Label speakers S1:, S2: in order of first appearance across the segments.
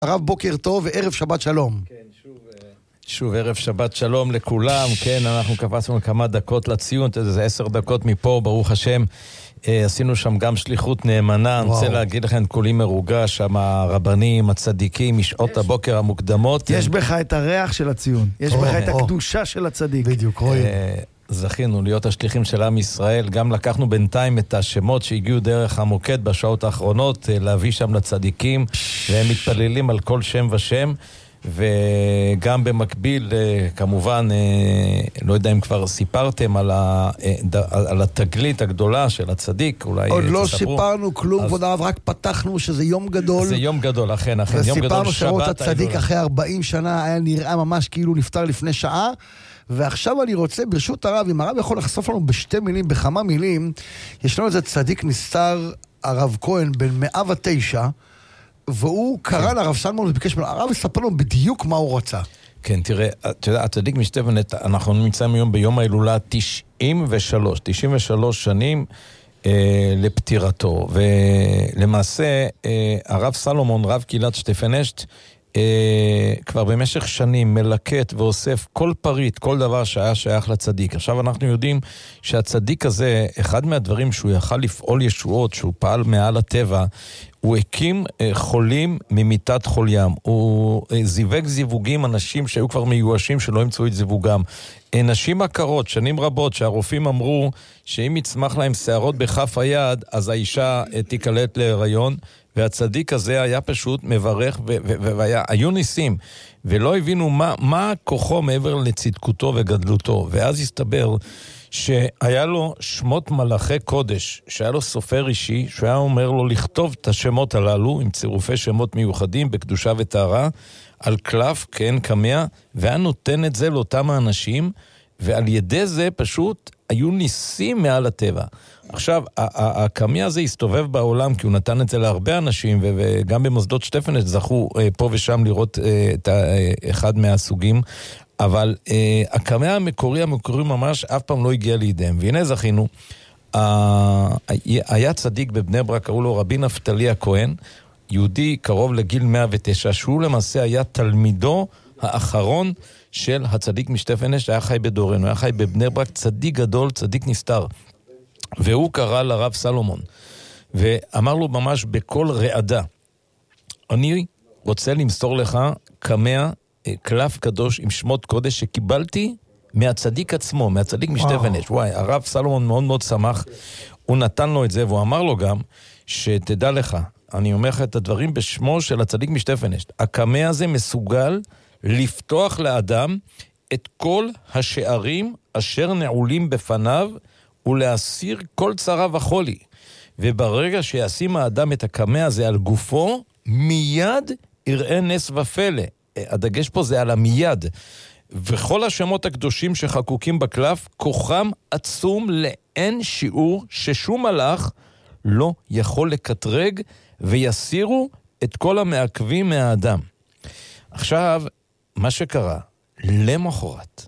S1: הרב בוקר טוב וערב שבת שלום.
S2: כן, שוב ערב שבת שלום לכולם. כן, אנחנו קפצנו כמה דקות לציון, זה 10 דקות מפה, ברוך השם. עשינו שם גם שליחות נאמנה. אני רוצה להגיד לכם, כולי מרוגש, שם הרבנים, הצדיקים, משעות הבוקר המוקדמות.
S3: יש בך את הריח של הציון, יש בך את הקדושה של הצדיק.
S1: בדיוק, רואים.
S2: זכינו להיות השליחים של עם ישראל. גם לקחנו בינתיים את השמות שהגיעו דרך המוקד בשעות האחרונות, להביא שם לצדיקים, והם מתפללים על כל שם ושם. וגם במקביל, כמובן, לא יודע אם כבר סיפרתם על התגלית הגדולה של הצדיק, אולי
S1: עוד לא סיפרנו כלום, כבוד הרב, רק פתחנו שזה יום גדול.
S2: זה יום גדול, אכן, יום גדול,
S1: וסיפרנו שרות הצדיק אחרי 40 שנה היה נראה ממש כאילו נפטר לפני שעה, ועכשיו אני רוצה, ברשות הרב, אם הרב יכול לחשוף לנו בשתי מילים, בכמה מילים, יש לנו איזה צדיק נסתר, הרב כהן, בן 109, והוא קרא לרב סלמון וביקש ממנו, הרב יספר לנו בדיוק מה הוא רצה.
S2: כן, תראה, הצדיק משתפנת, אנחנו נמצאים היום ביום ההילולה 93 שנים לפטירתו, ולמעשה הרב סלומון, רב קהילת שטפנשט, כבר במשך שנים מלקט ואוסף כל פריט, כל דבר שהיה שייך לצדיק. עכשיו אנחנו יודעים שהצדיק הזה, אחד מהדברים שהוא יכל לפעול ישועות, שהוא פעל מעל הטבע, הוא הקים חולים ממיטת חול ים. הוא זיווג זיווגים, אנשים שהיו כבר מיואשים שלא ימצאו את זיווגם. נשים עקרות, שנים רבות, שהרופאים אמרו שאם יצמח להם שערות בכף היד, אז האישה תיקלט להיריון, והצדיק הזה היה פשוט מברך, והיו ניסים, ולא הבינו מה כוחו מעבר לצדקותו וגדלותו. ואז הסתבר שהיה לו שמות מלאכי קודש, שהיה לו סופר אישי, שהיה אומר לו לכתוב את השמות הללו, עם צירופי שמות מיוחדים בקדושה וטהרה, על קלף, כן, קמע, והיה נותן את זה לאותם האנשים, ועל ידי זה פשוט היו ניסים מעל הטבע. עכשיו, הקמע הזה הסתובב בעולם, כי הוא נתן את זה להרבה אנשים, וגם במוסדות שטפנשט זכו פה ושם לראות את אחד מהסוגים, אבל הקמע המקורי ממש אף פעם לא הגיע לידיהם. והנה זכינו, היה צדיק בבני ברק, קראו לו רבי נפתלי הכהן, יהודי קרוב לגיל 109, שהוא למעשה היה תלמידו האחרון של הצדיק משטפנשט, היה חי בדורנו, היה חי בבני ברק, צדיק גדול, צדיק נסתר. והוא קרא לרב סלומון, ואמר לו ממש בכל רעדה, אני רוצה למסור לך קמע, קלף קדוש עם שמות קודש שקיבלתי מהצדיק עצמו, מהצדיק משטפנשט. וואי, הרב סלומון מאוד מאוד שמח, הוא נתן לו את זה, והוא אמר לו גם, שתדע לך, אני אומר לך את הדברים בשמו של הצדיק משטפנשט, הקמע הזה מסוגל לפתוח לאדם את כל השערים אשר נעולים בפניו, ולהסיר כל צרה וחולי. וברגע שישים האדם את הקמע הזה על גופו, מיד יראה נס ופלא. הדגש פה זה על המיד. וכל השמות הקדושים שחקוקים בקלף, כוחם עצום לאין שיעור, ששום מלאך לא יכול לקטרג, ויסירו את כל המעכבים מהאדם. עכשיו, מה שקרה, למחרת,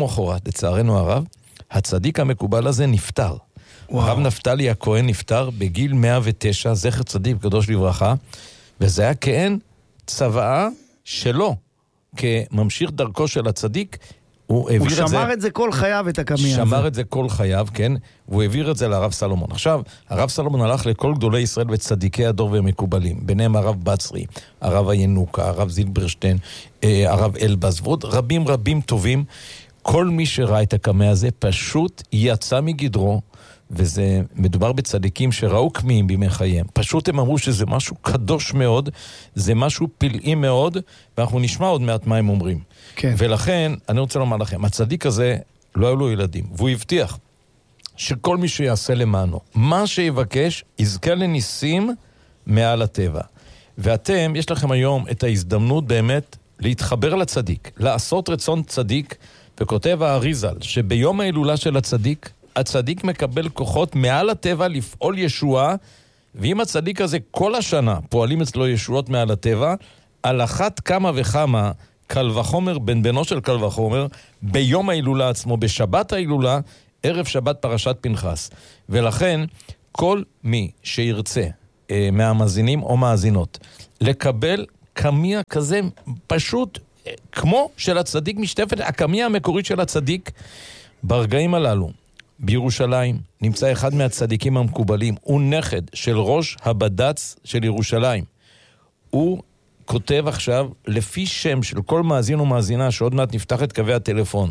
S2: לצערנו הרב, הצדיק המקובל הזה נפטר. הרב נפתלי הכהן נפטר בגיל 109, זכר צדיק קדוש לברכה, וזה היה כאין צוואה שלו, כממשיך דרכו של הצדיק, הוא
S3: שמר את זה כל חייו, את הקמע הזה.
S2: שמר את זה כל חייו, כן, והוא העביר את זה לרב סלומון. עכשיו, הרב סלומון הלך לכל גדולי ישראל וצדיקי הדור ומקובלים, ביניהם הרב בצרי, הרב הינוקה, הרב זילברשטיין, הרב אלבז, ועוד רבים טובים. כל מי שראה את הקמע הזה פשוט יצא מגדרו, וזה מדובר בצדיקים שראו קמיים בימי חייהם. פשוט הם אמרו שזה משהו קדוש מאוד, זה משהו פלאי מאוד, ואנחנו נשמע עוד מעט מה הם אומרים.
S3: כן.
S2: ולכן, אני רוצה לומר לכם, הצדיק הזה לא היו לו ילדים, והוא הבטיח שכל מי שיעשה למענו, מה שיבקש, יזכה לניסים מעל הטבע. ואתם, יש לכם היום את ההזדמנות באמת להתחבר לצדיק, לעשות רצון צדיק, וכותב האריזל שביום ההילולה של הצדיק, הצדיק מקבל כוחות מעל הטבע לפעול ישועה, ואם הצדיק הזה כל השנה פועלים אצלו ישועות מעל הטבע, על אחת כמה וכמה קל וחומר, בנו של קל וחומר, ביום ההילולה עצמו, בשבת ההילולה, ערב שבת פרשת פנחס. ולכן, כל מי שירצה מהמאזינים או מאזינות, לקבל קמיה כזה פשוט, כמו של הצדיק משתפן, הקמיה המקורית של הצדיק. ברגעים הללו, בירושלים, נמצא אחד מהצדיקים המקובלים, הוא נכד של ראש הבד"ץ של ירושלים. הוא כותב עכשיו, לפי שם של כל מאזין ומאזינה, שעוד מעט נפתח את קווי הטלפון,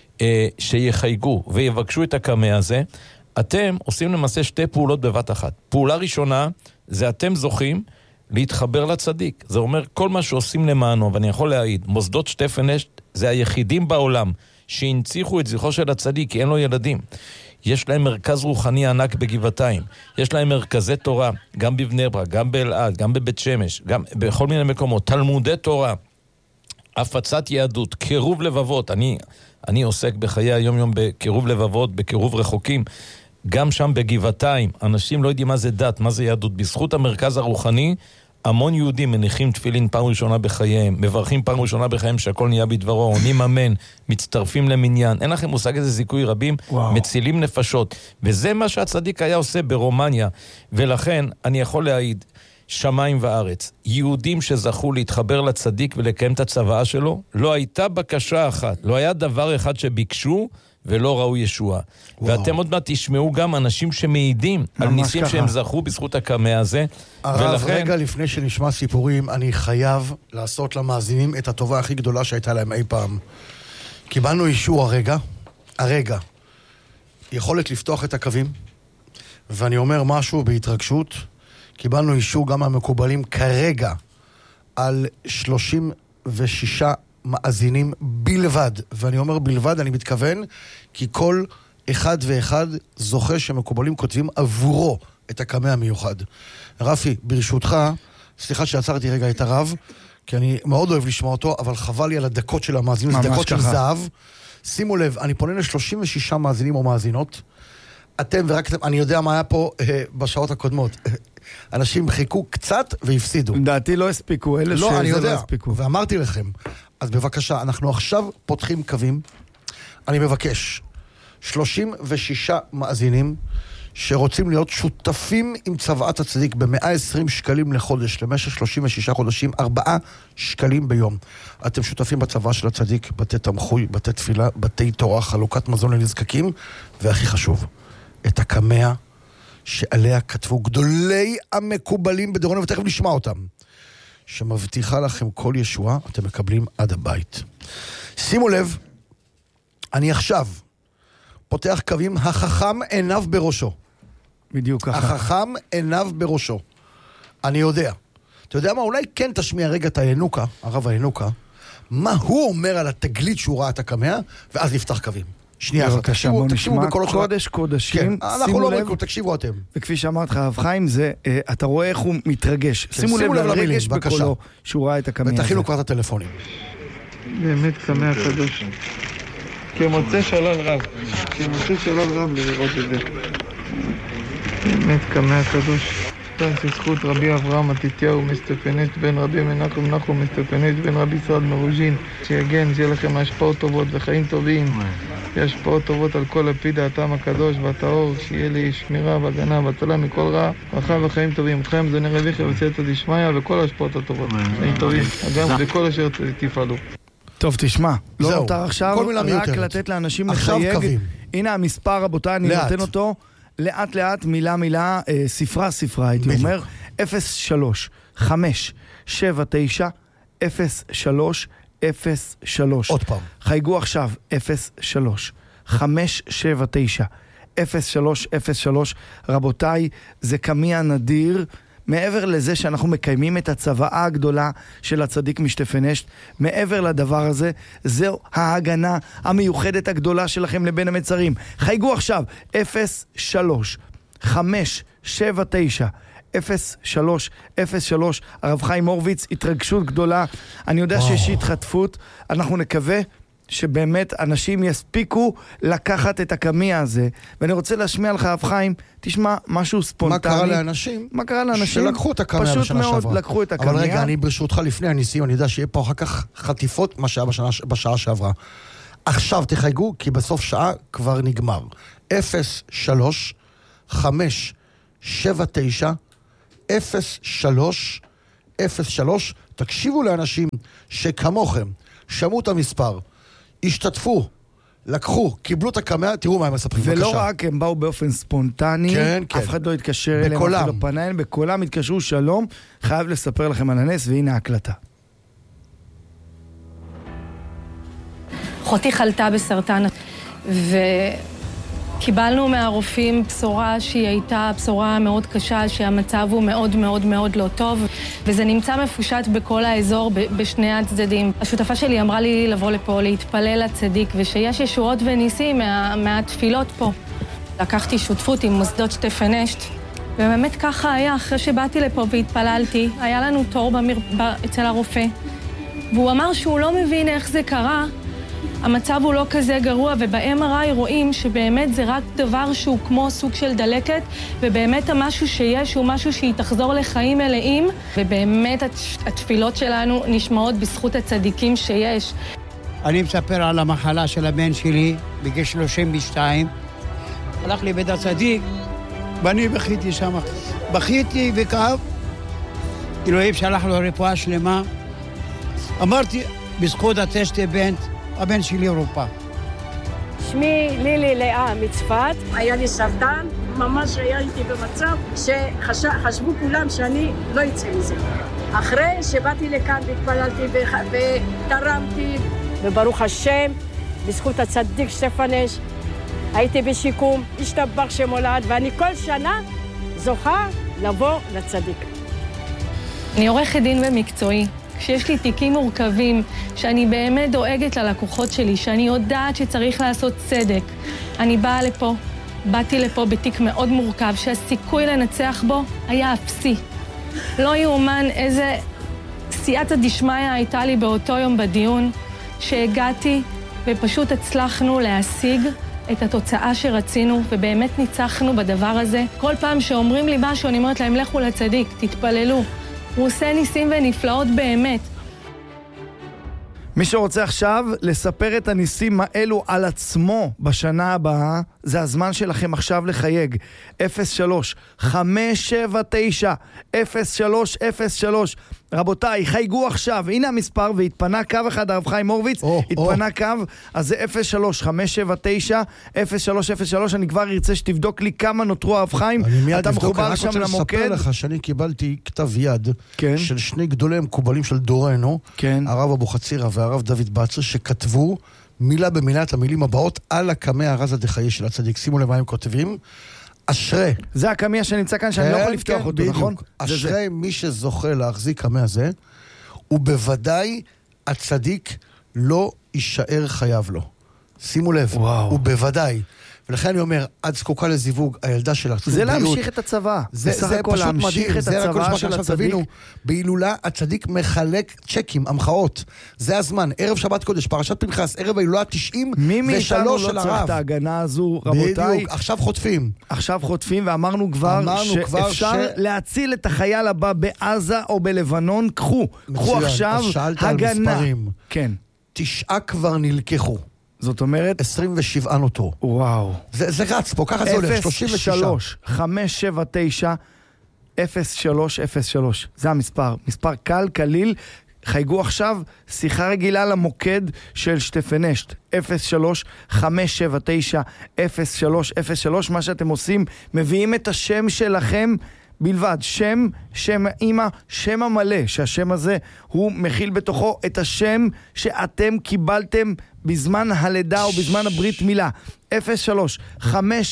S2: שיחייגו ויבקשו את הקמע הזה, אתם עושים למעשה שתי פעולות בבת אחת. פעולה ראשונה, זה אתם זוכים להתחבר לצדיק. זה אומר, כל מה שעושים למענו, ואני יכול להעיד, מוסדות שטפן אשת, זה היחידים בעולם שהנציחו את זכרו של הצדיק, כי אין לו ילדים. יש להם מרכז רוחני ענק בגבעתיים, יש להם מרכזי תורה, גם בבני ברק, גם באלעד, גם בבית שמש, גם בכל מיני מקומות, תלמודי תורה, הפצת יהדות, קירוב לבבות. אני עוסק בחיי היום-יום בקירוב לבבות, בקירוב רחוקים, גם שם בגבעתיים, אנשים לא יודעים מה זה דת, מה זה יהדות. בזכות המרכז הרוחני, המון יהודים מניחים תפילין פעם ראשונה בחייהם, מברכים פעם ראשונה בחייהם שהכל נהיה בדברו, עונים אמן, מצטרפים למניין. אין לכם מושג איזה זיכוי רבים, מצילים נפשות. וזה מה שהצדיק היה עושה ברומניה. ולכן אני יכול להעיד, שמיים וארץ, יהודים שזכו להתחבר לצדיק ולקיים את הצוואה שלו, לא הייתה בקשה אחת, לא היה דבר אחד שביקשו ולא ראו ישוע. ואתם עוד מעט תשמעו גם אנשים שמעידים על ניסים שהם זכו בזכות הקמע הזה.
S1: הרב, רגע לפני שנשמע סיפורים, אני חייב לעשות למאזינים את הטובה הכי גדולה שהייתה להם אי פעם. קיבלנו אישור הרגע, יכולת לפתוח את הקווים, ואני אומר משהו בהתרגשות, קיבלנו אישור גם מהמקובלים כרגע על 36 מאזינים בלבד, ואני אומר בלבד, אני מתכוון, כי כל אחד ואחד זוכה שמקובלים כותבים עבורו את הקמע המיוחד. רפי, ברשותך, סליחה שעצרתי רגע את הרב, כי אני מאוד אוהב לשמוע אותו, אבל חבל לי על הדקות של המאזינים, זה דקות של זהב. שימו לב, אני פונה ל36 מאזינים או מאזינות, אתם ורק אתם, אני יודע מה היה פה בשעות הקודמות. אנשים חיכו קצת והפסידו.
S3: דעתי לא הספיקו, אלה
S1: לא, אני יודע,
S3: לא הספיקו.
S1: ואמרתי לכם, אז בבקשה, אנחנו עכשיו פותחים קווים. אני מבקש 36 מאזינים שרוצים להיות שותפים עם צוואת הצדיק ב-120 שקלים לחודש, למשך 36 חודשים, 4 שקלים ביום. אתם שותפים בצוואה של הצדיק, בתי תמחוי, בתי תפילה, בתי תורה, חלוקת מזון לנזקקים, והכי חשוב, את הקמע שעליה כתבו גדולי המקובלים בדורנו, ותכף נשמע אותם, שמבטיחה לכם כל ישועה, אתם מקבלים עד הבית. שימו לב, אני עכשיו פותח קווים, החכם עיניו בראשו.
S3: בדיוק ככה.
S1: החכם עיניו בראשו. אני יודע. אתה יודע מה? אולי כן תשמיע רגע את הינוקה, הרב הינוקה, מה הוא אומר על התגלית שהוא ראה את הקמע, ואז נפתח קווים. שנייה אחת, תקשיבו בקולות שלו.
S3: קודש קודשים,
S1: אנחנו לא אומרים, תקשיבו אתם.
S3: וכפי שאמרת לך, הרב חיים, אתה רואה איך הוא מתרגש. שימו לב לרגש בקולו שהוא ראה את הקמע הזה.
S1: ותכינו כבר את הטלפונים.
S4: באמת קמע קדוש. כמוצא שלל רב. כמוצא שלל רב לראות את זה. באמת קמע קדוש. זכות רבי אברהם מתתיהו מסטפנט בן רבי מנחם נחום מסטפנט בן רבי סעד מרוז'ין, שיגן, שיהיה לכם השפעות טובות וחיים טובים, השפעות טובות על כל הפי דעתם הקדוש והטהור, שיהיה לי שמירה והגנה והצלה מכל רע, ברכה וחיים טובים, חיים זוני רביכי וסייעתא דשמיא וכל ההשפעות הטובות, חיים טובים, אגם וכל אשר תפעלו.
S3: טוב, תשמע, לא נותר עכשיו רק לתת לאנשים לחייג. הנה המספר, רבותיי, אני נותן אותו לאט לאט, מילה מילה, ספרה ספרה, הייתי אומר, 03-579-0303.
S1: עוד פעם.
S3: חייגו עכשיו, 03-579-0303. רבותיי, זה קמע נדיר, מעבר לזה שאנחנו מקיימים את הצוואה הגדולה של הצדיק משטפן אשת, מעבר לדבר הזה, זהו ההגנה המיוחדת הגדולה שלכם לבין המצרים. חייגו עכשיו, 03-579-0303. הרב חיים הורוביץ, התרגשות גדולה. אני יודע שיש התחטפות, אנחנו נקווה שבאמת אנשים יספיקו לקחת את הקמע הזה, ואני רוצה להשמיע לך, הרב חיים, תשמע משהו ספונטני.
S1: מה קרה לאנשים? שלקחו את הקמע בשנה שעברה.
S3: פשוט מאוד לקחו את הקמע.
S1: אבל רגע, אני ברשותך לפני הניסים, אני יודע שיהיה פה אחר כך חטיפות, מה שהיה בשעה שעברה. עכשיו תחייגו, כי בסוף שעה כבר נגמר. 03-579-0303. תקשיבו לאנשים שכמוכם, שמעו את המספר, השתתפו, לקחו, קיבלו את הקמע, תראו מה הם מספרים, בבקשה.
S3: ולא רק הם באו באופן ספונטני,
S1: כן, כן.
S3: אף אחד לא התקשר אליהם,
S1: בקולם.
S3: אפילו פנה אליהם, בקולם התקשרו, שלום, חייב לספר לכם על הנס, והנה ההקלטה.
S5: אחותי חלתה בסרטן, וקיבלנו מהרופאים בשורה שהיא הייתה בשורה מאוד קשה, שהמצב הוא מאוד מאוד מאוד לא טוב, וזה נמצא מפושט בכל האזור, בשני הצדדים. השותפה שלי אמרה לי לבוא לפה, להתפלל לצדיק, ושיש ישועות וניסים מהתפילות פה. לקחתי שותפות עם מוסדות שטפן אשת, ובאמת ככה היה, אחרי שבאתי לפה והתפללתי, היה לנו תור אצל הרופא, והוא אמר שהוא לא מבין איך זה קרה, המצב הוא לא כזה גרוע, וב-MRI רואים שבאמת זה רק דבר שהוא כמו סוג של דלקת, ובאמת המשהו שיש הוא משהו שהיא תחזור לחיים מלאים, ובאמת התפילות שלנו נשמעות בזכות הצדיקים שיש.
S6: אני מספר על המחלה של הבן שלי בגיל 32, הלך לבית הצדיק, ואני בכיתי שם, בכיתי וכאב, אלוהים שלח לו רפואה שלמה, אמרתי, בזכות הטסט-איבנט, הבן שלי רופא.
S7: שמי לילי לאה מצפת, היה לי סרטן, ממש היה איתי במצב שחשבו כולם שאני לא אצא מזה. אחרי שבאתי לכאן והתפללתי ותרמתי, וברוך השם, בזכות הצדיק שטפן אשת, הייתי בשיקום, השתבח שמולד, ואני כל שנה זוכה לבוא לצדיק.
S5: אני עורכת דין במקצועי. כשיש לי תיקים מורכבים, שאני באמת דואגת ללקוחות שלי, שאני יודעת שצריך לעשות צדק, אני באתי לפה בתיק מאוד מורכב, שהסיכוי לנצח בו היה אפסי. לא יאומן איזה סייעתא דשמיא הייתה לי באותו יום בדיון, שהגעתי ופשוט הצלחנו להשיג את התוצאה שרצינו, ובאמת ניצחנו בדבר הזה. כל פעם שאומרים לי משהו, אני אומרת להם, לכו לצדיק, תתפללו. הוא עושה ניסים ונפלאות באמת.
S3: מי שרוצה עכשיו לספר את הניסים האלו על עצמו בשנה הבאה, זה הזמן שלכם עכשיו לחייג. 03-579-0303. רבותיי, חייגו עכשיו, הנה המספר, והתפנה קו אחד, הרב חיים הורוביץ, התפנה קו, אז זה 03-579-0303, אני כבר ארצה שתבדוק לי כמה נותרו, הרב חיים, אתה מחובר שם למוקד.
S1: אני רוצה לספר לך שאני קיבלתי כתב יד של שני גדולי המקובלים של דורנו, הרב אבוחצירא והרב דוד בצר, שכתבו מילה במילה את המילים הבאות על הקמע רזא דחיי של הצדיק. שימו לב מה הם כותבים. אשרי.
S3: זה הקמע שנמצא כאן שאני לא יכול לפתוח אותו, נכון?
S1: אשרי מי שזוכה להחזיק קמע הזה, ובוודאי הצדיק לא יישאר חייב לו. שימו לב, ובוודאי. ולכן אני אומר, עד זקוקה לזיווג, הילדה שלה.
S3: זה להמשיך את הצבא.
S1: זה פשוט מדהים, זה רק כל שמה עכשיו תבינו. בהילולה הצדיק מחלק צ'קים, המחאות. זה הזמן, ערב שבת קודש, פרשת פנחס, ערב ההילולה 93 של הרב.
S3: מי מאיתנו לא צריך את ההגנה הזו, רבותיי?
S1: בדיוק, עכשיו חוטפים.
S3: עכשיו חוטפים, ואמרנו כבר שאפשר להציל את החייל הבא בעזה או בלבנון. קחו עכשיו הגנה. כן. 9 כבר נלקחו. זאת אומרת
S1: 27 נותרו.
S3: וואו.
S1: זה רץ פה, ככה זה הולך, 36.
S3: 03-579-0303. זה המספר. מספר קל, קליל. חייגו עכשיו, שיחה רגילה למוקד של שטפן אשת. 03-579-0303. מה שאתם עושים, מביאים את השם שלכם בלבד, שם אמא, שם המלא, שהשם הזה הוא מכיל בתוכו את השם שאתם קיבלתם בזמן הלידה או בזמן הברית מילה. 03-579-0303,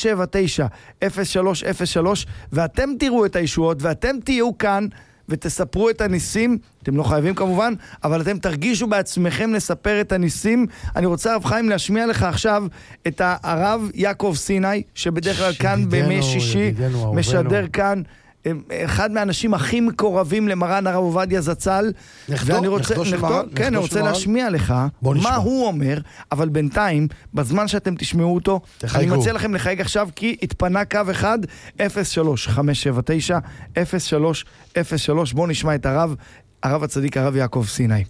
S3: ואתם תראו את הישועות, ואתם תהיו כאן ותספרו את הניסים. אתם לא חייבים כמובן, אבל אתם תרגישו בעצמכם לספר את הניסים. אני רוצה הרב חיים להשמיע לך עכשיו את הרב יעקב סיני, שבדרך כלל כאן בימי שישי משדר כאן, אחד מהאנשים הכי מקורבים למרן הרב עובדיה זצ"ל, ואני רוצה להשמיע לך מה הוא אומר, אבל בינתיים, בזמן שאתם תשמעו אותו, אני מציע לכם לחייג עכשיו, כי התפנה קו אחד, 03-579-0303. בואו נשמע את הרב הצדיק, הרב יעקב סיני.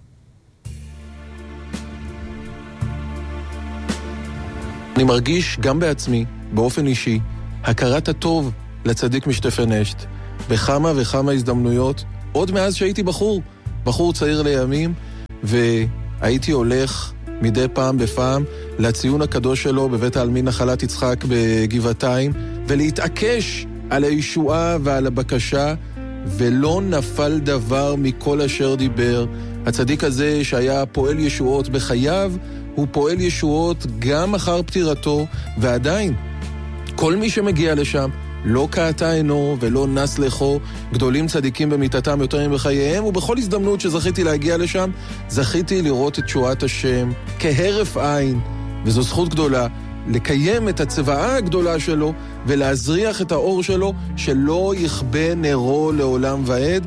S8: אני מרגיש גם בעצמי, באופן אישי, הכרת הטוב לצדיק משטפן אשת, בכמה וכמה הזדמנויות, עוד מאז שהייתי בחור, בחור צעיר לימים, והייתי הולך מדי פעם בפעם לציון הקדוש שלו בבית העלמין נחלת יצחק בגבעתיים, ולהתעקש על הישועה ועל הבקשה, ולא נפל דבר מכל אשר דיבר. הצדיק הזה שהיה פועל ישועות בחייו, הוא פועל ישועות גם אחר פטירתו, ועדיין כל מי שמגיע לשם לא קעתה עינו ולא נס לחו. גדולים צדיקים במיתתם יותר מבחייהם, ובכל הזדמנות שזכיתי להגיע לשם, זכיתי לראות את תשועת השם כהרף עין, וזו זכות גדולה לקיים את הצבאה הגדולה שלו ולהזריח את האור שלו, שלא יכבה נרו לעולם ועד.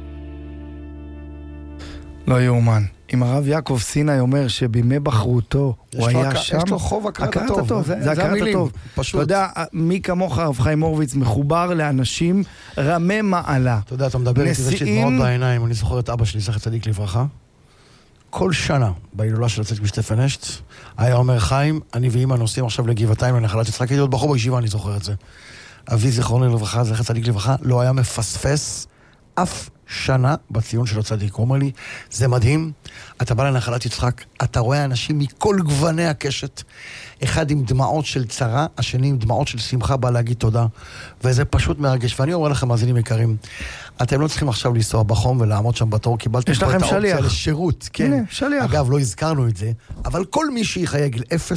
S3: לא יאומן. אם הרב יעקב סיני אומר שבימי בחרותו הוא היה שם,
S1: יש לו חוב הכרת הטוב.
S3: זה הכרת הטוב.
S1: פשוט.
S3: אתה יודע, מי כמוך הרב חיים הורוביץ מחובר לאנשים רמי מעלה.
S1: אתה יודע, אתה מדבר איתי זה שדמעות בעיניים. אני זוכר את אבא שלי, זכר צדיק לברכה. כל שנה, בהילולה של הצדיק משטפנשט, היה אומר חיים, אני ואמא נוסעים עכשיו לגבעתיים לנחלת יצחק, הייתי עוד בחור בישיבה, אני זוכר את זה. אבי זכרונו לברכה, זכר צדיק לברכה, לא היה מפספס אף שנה בציון של הצדיק. הוא אומר לי, זה מדהים, אתה בא לנחלת יצחק, אתה רואה אנשים מכל גווני הקשת, אחד עם דמעות של צרה, השני עם דמעות של שמחה, בא להגיד תודה, וזה פשוט מרגש. ואני אומר לכם, מאזינים יקרים, אתם לא צריכים עכשיו לנסוע בחום ולעמוד שם בתור, קיבלתם פה את האופציה לשירות. כן,
S3: הנה, שליח.
S1: אגב, לא הזכרנו את זה, אבל כל מי שיחייג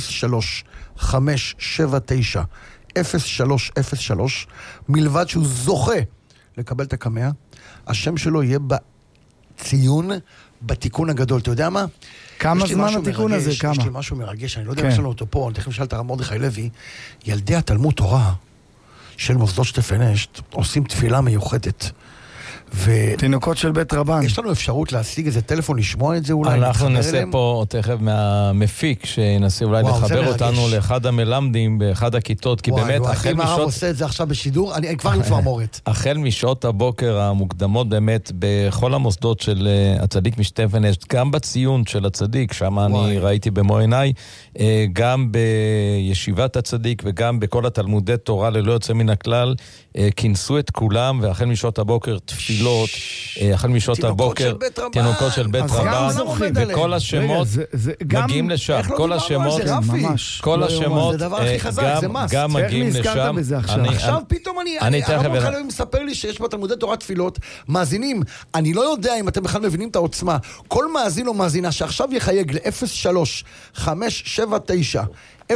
S1: ל-03-579-0303, מלבד שהוא זוכה לקבל את הקמע, השם שלו יהיה בציון, בתיקון הגדול. אתה יודע מה?
S3: כמה זמן התיקון הזה? כמה?
S1: יש לי משהו מרגש, אני לא יודע אם יש לנו אותו פה, אני תכף נשאל את הרב מרדכי לוי, ילדי התלמוד תורה של מוסדות שטפנשט עושים תפילה מיוחדת.
S3: תינוקות של בית רבן.
S1: יש לנו אפשרות להשיג איזה טלפון, לשמוע את זה אולי?
S2: אנחנו ננסה פה תכף מהמפיק, שינסה אולי לחבר אותנו לאחד המלמדים באחד הכיתות, כי באמת
S1: אם הרב עושה את זה עכשיו בשידור, אני כבר עם צמרמורת.
S2: החל משעות הבוקר המוקדמות באמת, בכל המוסדות של הצדיק משטפנשט, גם בציון של הצדיק, שם אני ראיתי במו עיניי, גם בישיבת הצדיק וגם בכל התלמודי תורה ללא יוצא מן הכלל, כינסו את כולם, והחל משעות הבוקר תפילות, החל משעות הבוקר תינוקות של בית רבן, וכל השמות מגיעים לשם, כל השמות גם מגיעים לשם.
S1: עכשיו פתאום הרב מרדכי לוי מספר לי שיש בתלמודי תורה תפילות. מאזינים, אני לא יודע אם אתם בכלל מבינים את העוצמה. כל מאזין או מאזינה שעכשיו יחייג ל-03-579-0303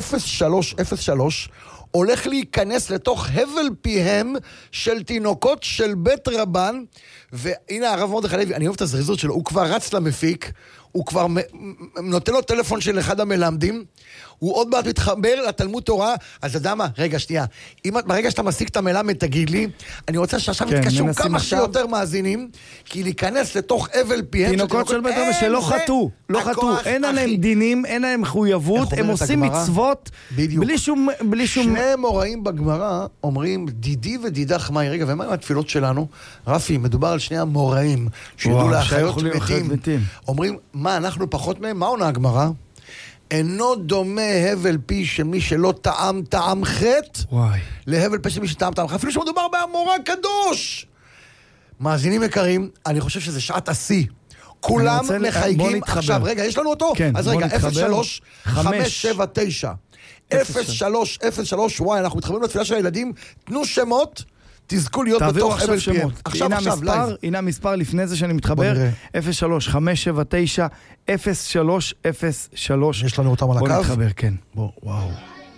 S1: הולך להיכנס לתוך הבל פיהם של תינוקות של בית רבן. והנה הרב מרדכי לוי, אני אוהב את הזריזות שלו, הוא כבר רץ למפיק, הוא כבר נותן לו טלפון של אחד המלמדים, הוא עוד מעט מתחבר לתלמוד תורה. אז אתה יודע מה? רגע, שנייה. ברגע שאתה משיג את המלמד, תגיד לי, אני רוצה שעכשיו יתקשרו כמה שיותר מאזינים, כי להיכנס לתוך הבל פיהם
S3: תינוקות של בית רבן שלא חטאו, לא חטאו, אין עליהם דינים, אין להם מחויבות, הם עושים מצוות בלי שום...
S1: שני מוראים בגמרא אומרים, דידי ודידך מאי. רגע, ומה עם התפילות שלנו? רפי, מדובר על שני המוראים שידעו להחיות מתים. אומרים, מה, אנחנו פחות מהם? מה עונה הגמרא? אינו דומה הבל פי שמי שלא טעם טעם חטא להבל פי שמי שטעם טעם חטא, אפילו שמדובר באמורא קדוש. מאזינים יקרים, אני חושב שזה שעת השיא. כולם מחייגים עכשיו. רגע, יש לנו אותו? אז רגע, 03-579-0303. וואי, אנחנו מתחברים לתפילה של הילדים. תנו שמות, תזכו להיות בתוך הבל פיהם. עכשיו, לייב.
S3: הנה המספר לפני זה שאני מתחבר, 03-579-0303.
S1: יש לנו אותם על הקו?
S3: בוא נתחבר, כן.
S1: וואו.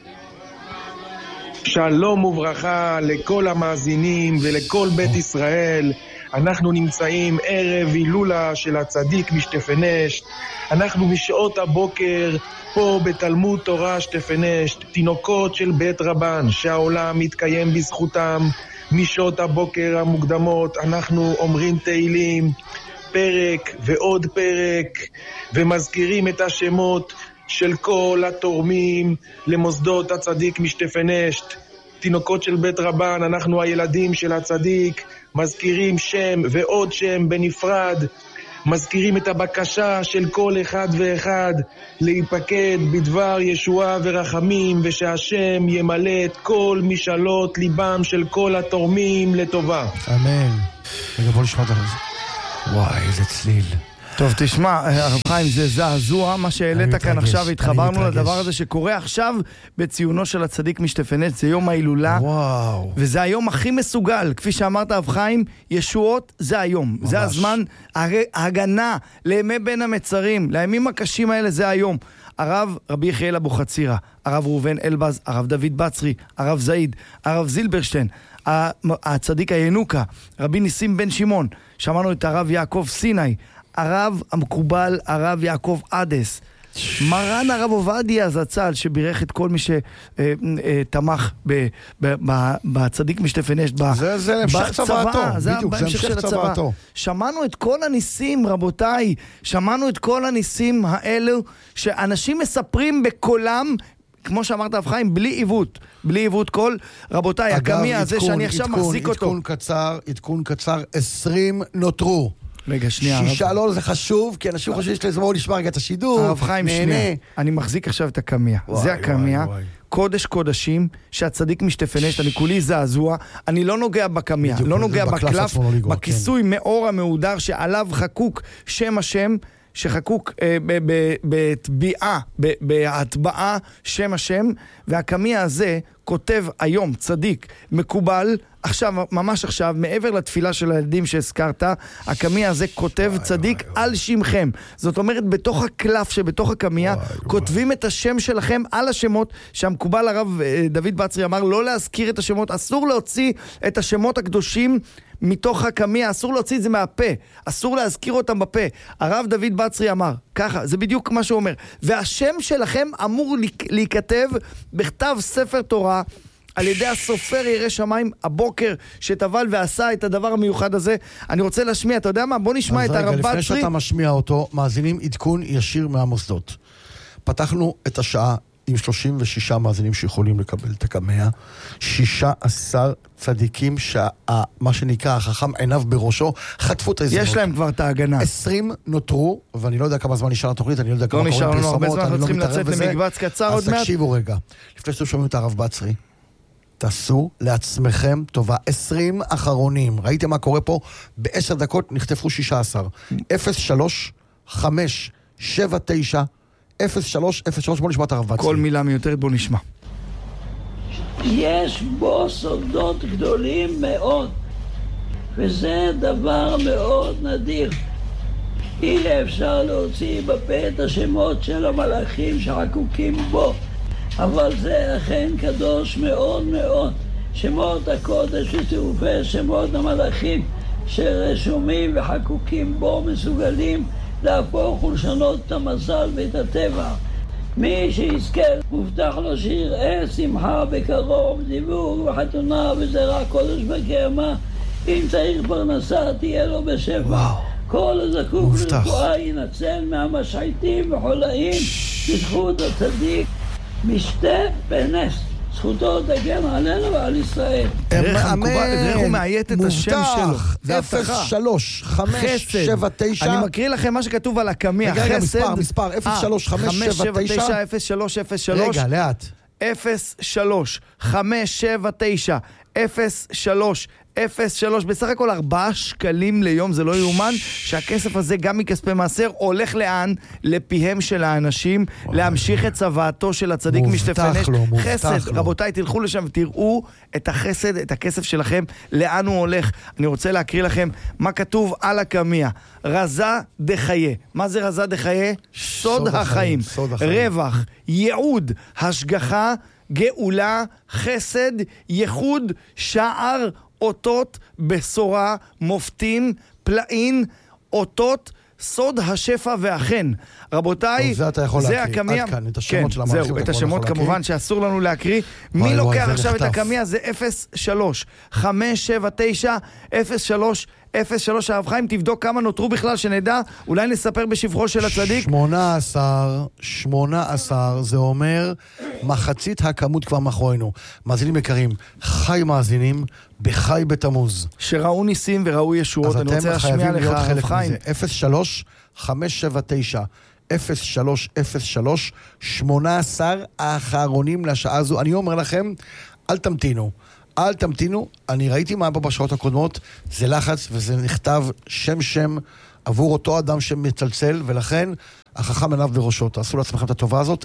S9: שלום וברכה לכל המאזינים ולכל בית ישראל. אנחנו נמצאים ערב הילולה של הצדיק משטפנשט. אנחנו בשעות הבוקר פה בתלמוד תורה שטפנשט, תינוקות של בית רבן שהעולם מתקיים בזכותם. משעות הבוקר המוקדמות אנחנו אומרים תהילים, פרק ועוד פרק, ומזכירים את השמות של כל התורמים למוסדות הצדיק משטפנשט. תינוקות של בית רבן, אנחנו הילדים של הצדיק, מזכירים שם ועוד שם בנפרד, מזכירים את הבקשה של כל אחד ואחד להיפקד בדבר ישועה ורחמים, ושהשם ימלא את כל משאלות ליבם של כל התורמים לטובה.
S1: אמן. רגע, בוא נשמע את זה. וואי, איזה צליל.
S3: טוב, תשמע, הרב חיים, זה זעזוע, מה שהעלית כאן עכשיו, התחברנו לדבר הזה שקורה עכשיו בציונו של הצדיק משטפנשט, זה יום ההילולה,
S1: וואו.
S3: וזה היום הכי מסוגל, כפי שאמרת הרב חיים, ישועות זה היום, ממש. זה הזמן, ההגנה לימי בין המצרים, לימים הקשים האלה זה היום. הרב רבי יחיאל אבוחצירא, הרב ראובן אלבז, הרב דוד בצרי, הרב זעיד, הרב זילברשטיין, הצדיק הינוקה, רבי ניסים בן שמעון, שמענו את הרב יעקב סיני, הרב המקובל, הרב יעקב עדס, מרן הרב עובדיה זצ"ל, שבירך את כל מי שתמך בצדיק משטפנשט
S1: זה המשך צוואתו, בדיוק, זה המשך צוואתו.
S3: שמענו את כל הניסים, רבותיי, שמענו את כל הניסים האלו, שאנשים מספרים בקולם, כמו שאמרת הרב חיים, בלי עיוות קול. רבותיי, הקמיה הזה שאני עכשיו מחזיק אותו.
S1: עדכון קצר, 20 נותרו.
S3: רגע, שנייה.
S1: 6 לא, זה חשוב, כי אנשים חושבים שיש לזה, בואו נשמע רגע את השידור.
S3: הרב חיים, שנייה. אני מחזיק עכשיו את הקמיה. זה הקמיה. קודש קודשים, שהצדיק משטפנשט, אני כולי זעזוע, אני לא נוגע בקמיה, לא נוגע בקלף, בכיסוי מאור המהודר שעליו חקוק שם השם, שחקוק בתביעה, בהטבעה שם השם, והקמיה הזה כותב היום צדיק מקובל, עכשיו, ממש עכשיו, מעבר לתפילה של הילדים שהזכרת, הקמיה הזה כותב צדיק על שמכם. זאת אומרת, בתוך הקלף שבתוך הקמיה, כותבים את השם שלכם על השמות, שהמקובל הרב דוד בצרי אמר, לא להזכיר את השמות, אסור להוציא את השמות הקדושים מתוך הקמיה, אסור להוציא את זה מהפה, אסור להזכיר אותם בפה. הרב דוד בצרי אמר, ככה, זה בדיוק מה שהוא אומר. והשם שלכם אמור להיכתב בכתב ספר תורה, על ידי הסופר ירא שמיים הבוקר שטבל ועשה את הדבר המיוחד הזה. אני רוצה להשמיע, אתה יודע מה? בוא נשמע את הרב בצרי.
S1: לפני שאתה משמיע אותו, מאזינים עדכון ישיר מהמוסדות. פתחנו את השעה עם 36 מאזינים שיכולים לקבל את הקמיה, 16 צדיקים מה שנקרא החכם עיניו בראשו, חטפו את ההזדמנות.
S3: יש להם כבר את ההגנה.
S1: 20 נותרו, ואני לא יודע כמה זמן נשאר לתוכנית, אני לא יודע כמה קוראים פרסומות,
S3: הרבה זמן אנחנו צריכים לצאת למקבץ קצר עוד מעט.
S1: אז תקשיבו רגע, לפני שאתם שומעים את הרב בצרי, תעשו לעצמכם טובה, 20 אחרונים. ראיתם מה קורה פה? ב10 דקות נחטפו 16. 03 5 7 9 03 03. בוא נשמע את הרב בצרי.
S3: כל מילה מיותרת, בוא נשמע.
S10: יש בו סודות גדולים מאוד, וזה דבר מאוד נדיר. אי אפשר להוציא בפה את השמות של המלאכים שחקוקים בו, אבל זה אכן קדוש מאוד מאוד. שמות הקודש וצירופי שמות המלאכים שרשומים וחקוקים בו מסוגלים להפוך ולשנות את המזל ואת הטבע. מי שיזכה מובטח לו שיראה שמחה בקרוב, דיבור וחתונה וזרע קודש בקיימה. אם צריך פרנסה תהיה לו בשפע. כל הזקוק לרפואה ינצל מהמשחיתים וחולאים בזכות הצדיק משטפנשט. זכותו תגן עלינו ועל ישראל.
S3: איך הוא מאיית את השם שלו.
S1: זה 03 5 7 9.
S3: אני מקריא לכם מה שכתוב על הקמיה.
S1: רגע, מספר 03 5 7 9
S3: 0303.
S1: רגע, לאט.
S3: 03 5 7 9 03 03. בסך הכל 4 שקלים ליום, זה לא יאומן שהכסף הזה גם מכספי מעשר הולך לאן? לפיהם של האנשים, להמשיך את צוואתו של הצדיק משטפנשט. חסד, רבותיי, תלכו לשם ותראו את החסד, את הכסף שלכם, לאן הוא הולך. אני רוצה להקריא לכם מה כתוב על הקמיה. רזה דחיה. מה זה רזה דחיה? סוד החיים. רווח, ייעוד, השגחה, גאולה, חסד, ייחוד, שער, אותות, בשורה, מופתין, פלאים, אותות, סוד השפע והחן. רבותיי, זה הקמיה.
S1: עד כאן, את השמות של המלאכים.
S3: זהו, את השמות כמובן שאסור לנו להקריא. מי לוקח עכשיו את הקמיה? זה 03 579 03 03. הרב חיים, תבדוק כמה נותרו בכלל שנדע, אולי נספר בשבחו של הצדיק.
S1: 18, זה אומר מחצית הכמות כבר מאחורינו. מאזינים יקרים, חי מאזינים בחי בתמוז,
S3: שראו ניסים וראו ישועות. אני רוצה להשמיע לך, הרב חיים.
S1: 03 579 0303. 18 האחרונים לשעה הזו. אני אומר לכם, אל תמתינו, אל תמתינו, אני ראיתי מה פה בשעות הקודמות, זה לחץ וזה נכתב שם עבור אותו אדם שמצלצל, ולכן החכם עיניו בראשו. תעשו לעצמכם את הטובה הזאת,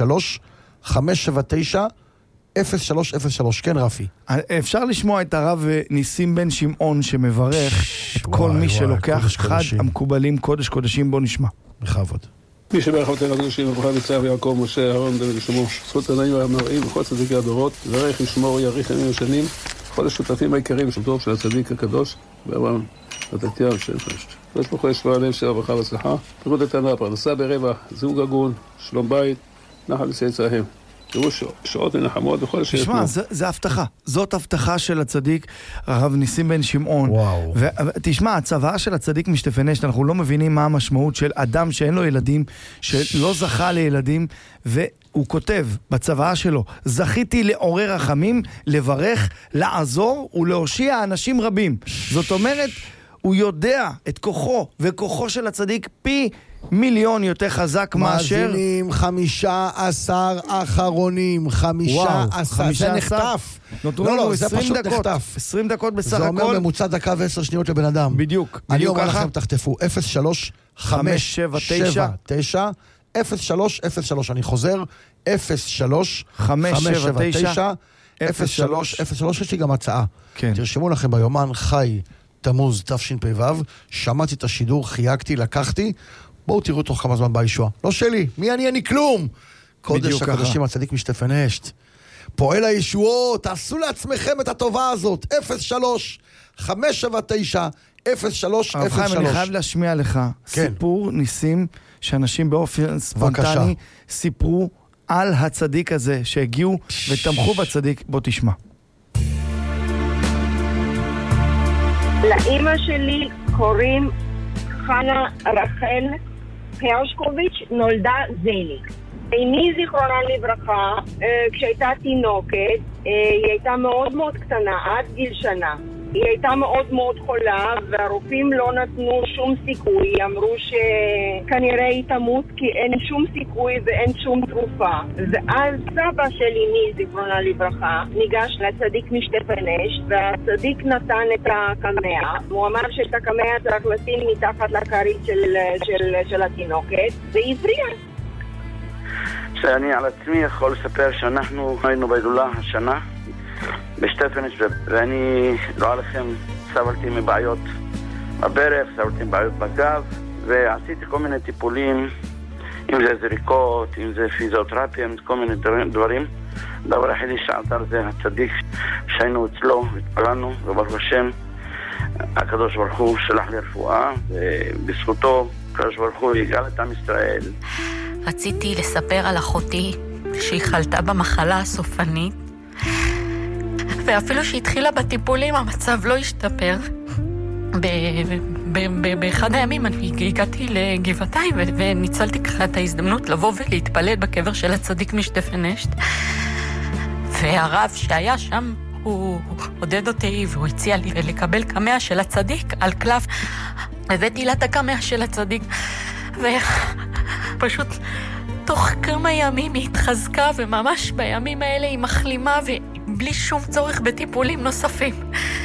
S1: 03-579-0303, כן רפי.
S3: אפשר לשמוע את הרב ניסים בן שמעון שמברך את כל מי שלוקח חד המקובלים קודש קודשים, בוא נשמע.
S1: בכבוד.
S11: מי שברך אותך הקדושים, אברהם, יצחק ויעקב, משה, אהרון, דוד ושלמה, זכות עלינו המראים וכל צדיקי הדורות, וברך ישמור יאריך ימים ושנים, כל השותפים העיקריים של טוב של הצדיק הקדוש, ואברהם, מתתיהו, שם פשט. קדוש ברוך הוא ישמור עליהם של ברכה והצלחה, פירות איתנה, פרנסה ברבע, זוג הגון, שלום בית, נחל לצאצאיהם. תראו שעות ונחמות וכל שיתנו.
S3: תשמע, זה הבטחה. זאת הבטחה של הצדיק הרב ניסים בן שמעון.
S1: וואו.
S3: ותשמע, הצוואה של הצדיק משתפנשת, אנחנו לא מבינים מה המשמעות של אדם שאין לו ילדים, שלא זכה לילדים, והוא כותב בצוואה שלו, זכיתי לעורר רחמים, לברך, לעזור ולהושיע אנשים רבים. זאת אומרת, הוא יודע את כוחו, וכוחו של הצדיק פי מיליון יותר חזק מאשר...
S1: מאזינים 15 אחרונים, 15, זה נחטף.
S3: לא,
S1: זה פשוט נחטף.
S3: 20 דקות בסך הכל.
S1: זה אומר ממוצע דקה ו10 שניות לבן אדם.
S3: בדיוק.
S1: אני אומר לכם, תחטפו, 03-579-0303, אני חוזר, 03-579-0303, יש לי גם הצעה. תרשמו לכם ביומן חי תמוז תשפ"ו, שמעתי את השידור, חייגתי, לקחתי, בואו תראו תוך כמה זמן בישוע. לא שלי, מי אני כלום. קודש הקדושים הצדיק משתפנשת. פועל הישועות, תעשו לעצמכם את הטובה הזאת. 03-579-0303.
S3: הרב חיים, אני חייב להשמיע לך סיפור ניסים שאנשים באופן ספונטני סיפרו על הצדיק הזה שהגיעו ותמכו בצדיק. בוא תשמע.
S12: לאמא שלי קוראים חנה רחל הרשקוביץ', נולדה זליג. אמי זיכרונה לברכה, כשהייתה תינוקת, היא הייתה מאוד מאוד קטנה, עד גיל שנה. היא הייתה מאוד מאוד חולה, והרופאים לא נתנו שום סיכוי. אמרו שכנראה היא תמות כי אין שום סיכוי ואין שום תרופה. ואז סבא של אמי, זיכרונה לברכה, ניגש לצדיק משתפנשת, והצדיק נתן את הקמע. הוא אמר שאת הקמע צריך לשים מתחת לכרית של התינוקת, והיא הפריעה.
S13: שאני על עצמי יכול לספר שאנחנו היינו בהילולה השנה בשטפנש, ואני לא עליכם, סבלתי מבעיות בברך, סבלתי מבעיות בגב, ועשיתי כל מיני טיפולים, אם זה זריקות, אם זה פיזיותרפיה, כל מיני דברים. דבר היחידי שעזר זה הצדיק שהיינו אצלו והתפללנו, וברוך השם הקדוש ברוך הוא שלח לי רפואה, ובזכותו הקדוש ברוך הוא יגאל את עם ישראל.
S14: רציתי לספר על אחותי שהיא חלתה במחלה הסופנית, ואפילו שהתחילה בטיפולים המצב לא השתפר. באחד הימים אני הגעתי לגבעתיים וניצלתי ככה את ההזדמנות לבוא ולהתפלל בקבר של הצדיק משתפנשת, והרב שהיה שם הוא עודד אותי והוא הציע לי לקבל קמע של הצדיק על קלף. הבאתי לה את הקמע של הצדיק, ופשוט תוך כמה ימים היא התחזקה, וממש בימים האלה היא מחלימה ובלי שום צורך בטיפולים נוספים.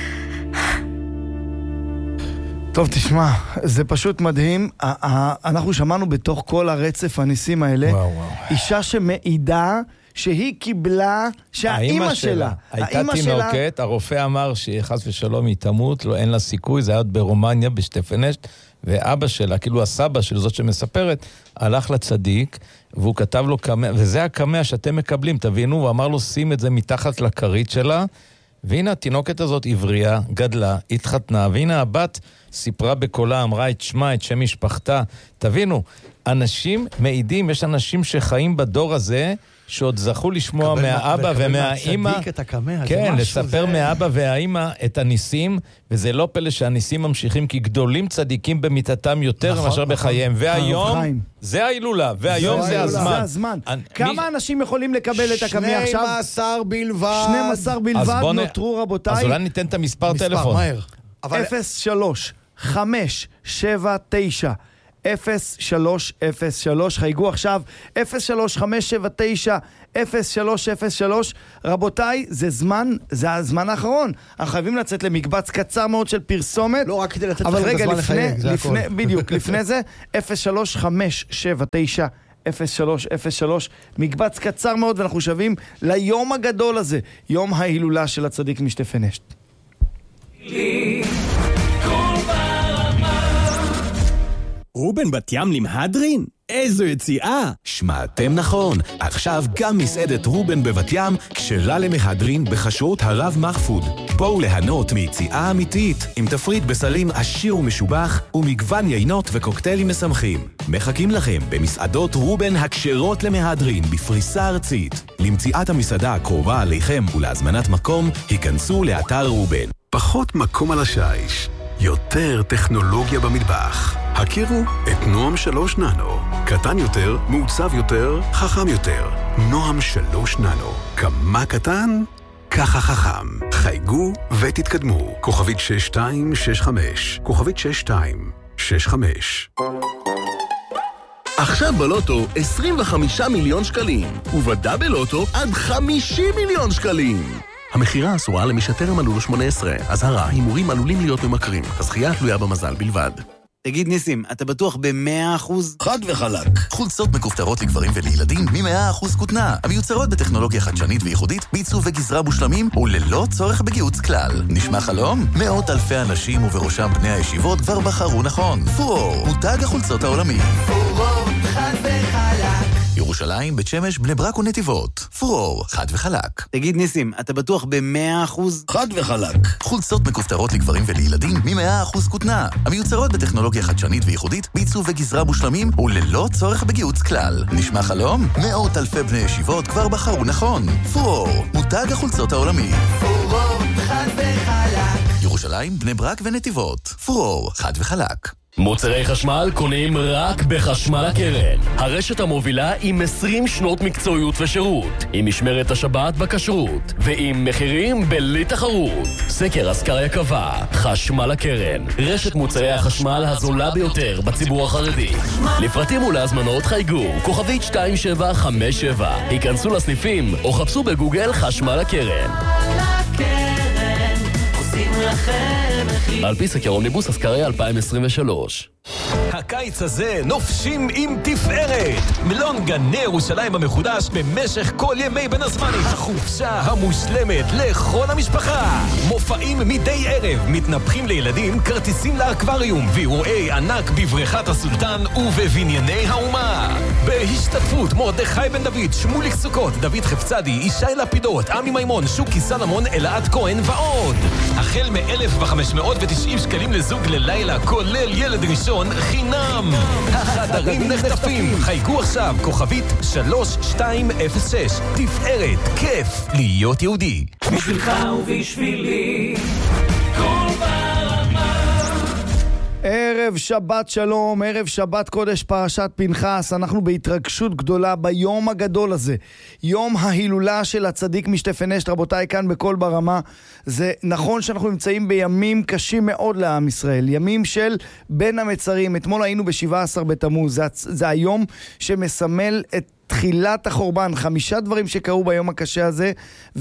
S3: טוב, תשמע, זה פשוט מדהים. אנחנו שמענו בתוך כל הרצף הניסים האלה, אישה שמעידה שהיא קיבלה, שהאימא שלה,
S2: הייתה תינוקת, הרופא אמר שחס ושלום היא תמות, לא, אין לה סיכוי, זה היה עוד ברומניה, בשטפנשט, ואבא שלה, כאילו הסבא של זאת שמספרת, הלך לצדיק, והוא כתב לו קמע, וזה הקמע שאתם מקבלים, תבינו, הוא אמר לו, שים את זה מתחת לכרית שלה, והנה התינוקת הזאת עברייה, גדלה, התחתנה, והנה הבת סיפרה בקולה, אמרה את שמה, את שם משפחתה. תבינו, אנשים מעידים, יש אנשים שחיים בדור הזה, שעוד זכו לשמוע מהאבא ומהאימא, כן, לספר מהאבא והאימא את הניסים, וזה לא פלא שהניסים ממשיכים, כי גדולים צדיקים במיתתם יותר מאשר בחייהם, והיום זה ההילולה, והיום זה הזמן.
S3: כמה אנשים יכולים לקבל את הקמע עכשיו?
S1: 12 בלבד.
S3: 12 בלבד נותרו, רבותיי.
S2: אז אולי ניתן את המספר טלפון.
S3: 03-579-0303. 0303, חייגו עכשיו 03-579-0303. רבותיי, זה הזמן האחרון. אנחנו חייבים לצאת למקבץ קצר מאוד של פרסומת.
S1: לא, רק כדי לתת לכם
S3: אבל
S1: את
S3: רגע,
S1: הזמן לחייג, זה הכל.
S3: בדיוק, לפני זה 03-579-0303, מקבץ קצר מאוד, ואנחנו שווים ליום הגדול הזה, יום ההילולה של הצדיק משטפנשט.
S15: רובן בת ים למהדרין? איזו יציאה!
S16: שמעתם נכון, עכשיו גם מסעדת רובן בבת ים כשרה למהדרין בכשרות הרב מחפוד. בואו ליהנות מיציאה אמיתית עם תפריט בסלים עשיר ומשובח ומגוון יינות וקוקטיילים משמחים. מחכים לכם במסעדות רובן הכשרות למהדרין בפריסה ארצית. למציאת המסעדה הקרובה עליכם ולהזמנת מקום, היכנסו לאתר רובן.
S17: פחות מקום על השיש, יותר טכנולוגיה במטבח. הכירו את נועם 3 ננו. קטן יותר, מעוצב יותר, חכם יותר. נועם 3 ננו. כמה קטן? ככה חכם. חייגו ותתקדמו. כוכבית 6265. כוכבית 6265.
S18: עכשיו בלוטו 25 מיליון שקלים. ובדאבל לוטו עד 50 מיליון שקלים. המחירה אסורה למי שטרם מלאו לו 18. אזהרה, הימורים עלולים להיות ממכרים. הזכייה תלויה במזל בלבד.
S19: תגיד ניסים, אתה בטוח ב100%?
S18: חד וחלק.
S20: חולצות מכופתרות לגברים ולילדים מ100% כותנה, המיוצרות בטכנולוגיה חדשנית וייחודית, בעיצוב וגזרה מושלמים וללא צורך בגיוץ כלל. נשמע חלום? מאות אלפי אנשים ובראשם בני הישיבות כבר בחרו נכון. פורור, מותג החולצות העולמי.
S21: פורור, חד וחלק.
S20: ירושלים, בית שמש, בני ברק ונתיבות. פורור, חד וחלק.
S19: תגיד ניסים, אתה בטוח ב100%?
S18: חד וחלק.
S20: חולצות מכופתרות לגברים ולילדים מ100% כותנה, המיוצרות בטכנולוגיה חדשנית וייחודית, בעיצוב וגזרה מושלמים וללא צורך בגיוץ כלל. נשמע חלום? מאות אלפי בני ישיבות כבר בחרו נכון. פורור, מותג החולצות העולמי.
S21: פורור, חד וחלק.
S20: ירושלים, בני ברק ונתיבות. פורור, חד וחלק.
S22: מוצרי חשמל קונים רק בחשמל הקרן. הרשת המובילה עם 20 שנות מקצועיות ושירות, עם משמרת השבת בכשרות, ועם מחירים בלי תחרות. סקר אסקריה קבע, חשמל הקרן, רשת מוצרי החשמל הזולה ביותר בציבור החרדי. לפרטים ולהזמנות חייגו, כוכבית 2757. היכנסו לסניפים או חפשו בגוגל חשמל הקרן. על פי סקר אומניבוס אסקריה 2023.
S23: הקיץ הזה נופשים עם תפארת. מלון גני ירושלים המחודש במשך כל ימי בין הזמנים. החופשה המושלמת לכל המשפחה. מופעים מדי ערב, מתנפחים לילדים, כרטיסים לאקווריום ואירועי ענק בבריכת הסולטן ובבנייני האומה. בהשתתפות מרדכי בן דוד, שמוליק סוכות, דוד חפצדי, ישי לפידות, עמי מימון, שוקי סלמון, אלעד כהן ועוד. החל מ-1,590 שקלים לזוג ללילה, כולל ילד ראשון חינם. החדרים נחטפים. חייגו עכשיו, כוכבית 3206. תפארת, כיף להיות יהודי.
S21: בשבילך ובשבילי כל ברמה.
S3: ערב שבת שלום, ערב שבת קודש פרשת פנחס. אנחנו בהתרגשות גדולה ביום הגדול הזה, יום ההילולה של הצדיק משטפנשט. רבותיי, כאן בכל ברמה. זה נכון שאנחנו נמצאים בימים קשים מאוד לעם ישראל, ימים של בין המצרים. אתמול היינו ב-17 בתמוז, זה היום שמסמל את תחילת החורבן, 5 דברים שקרו ביום הקשה הזה,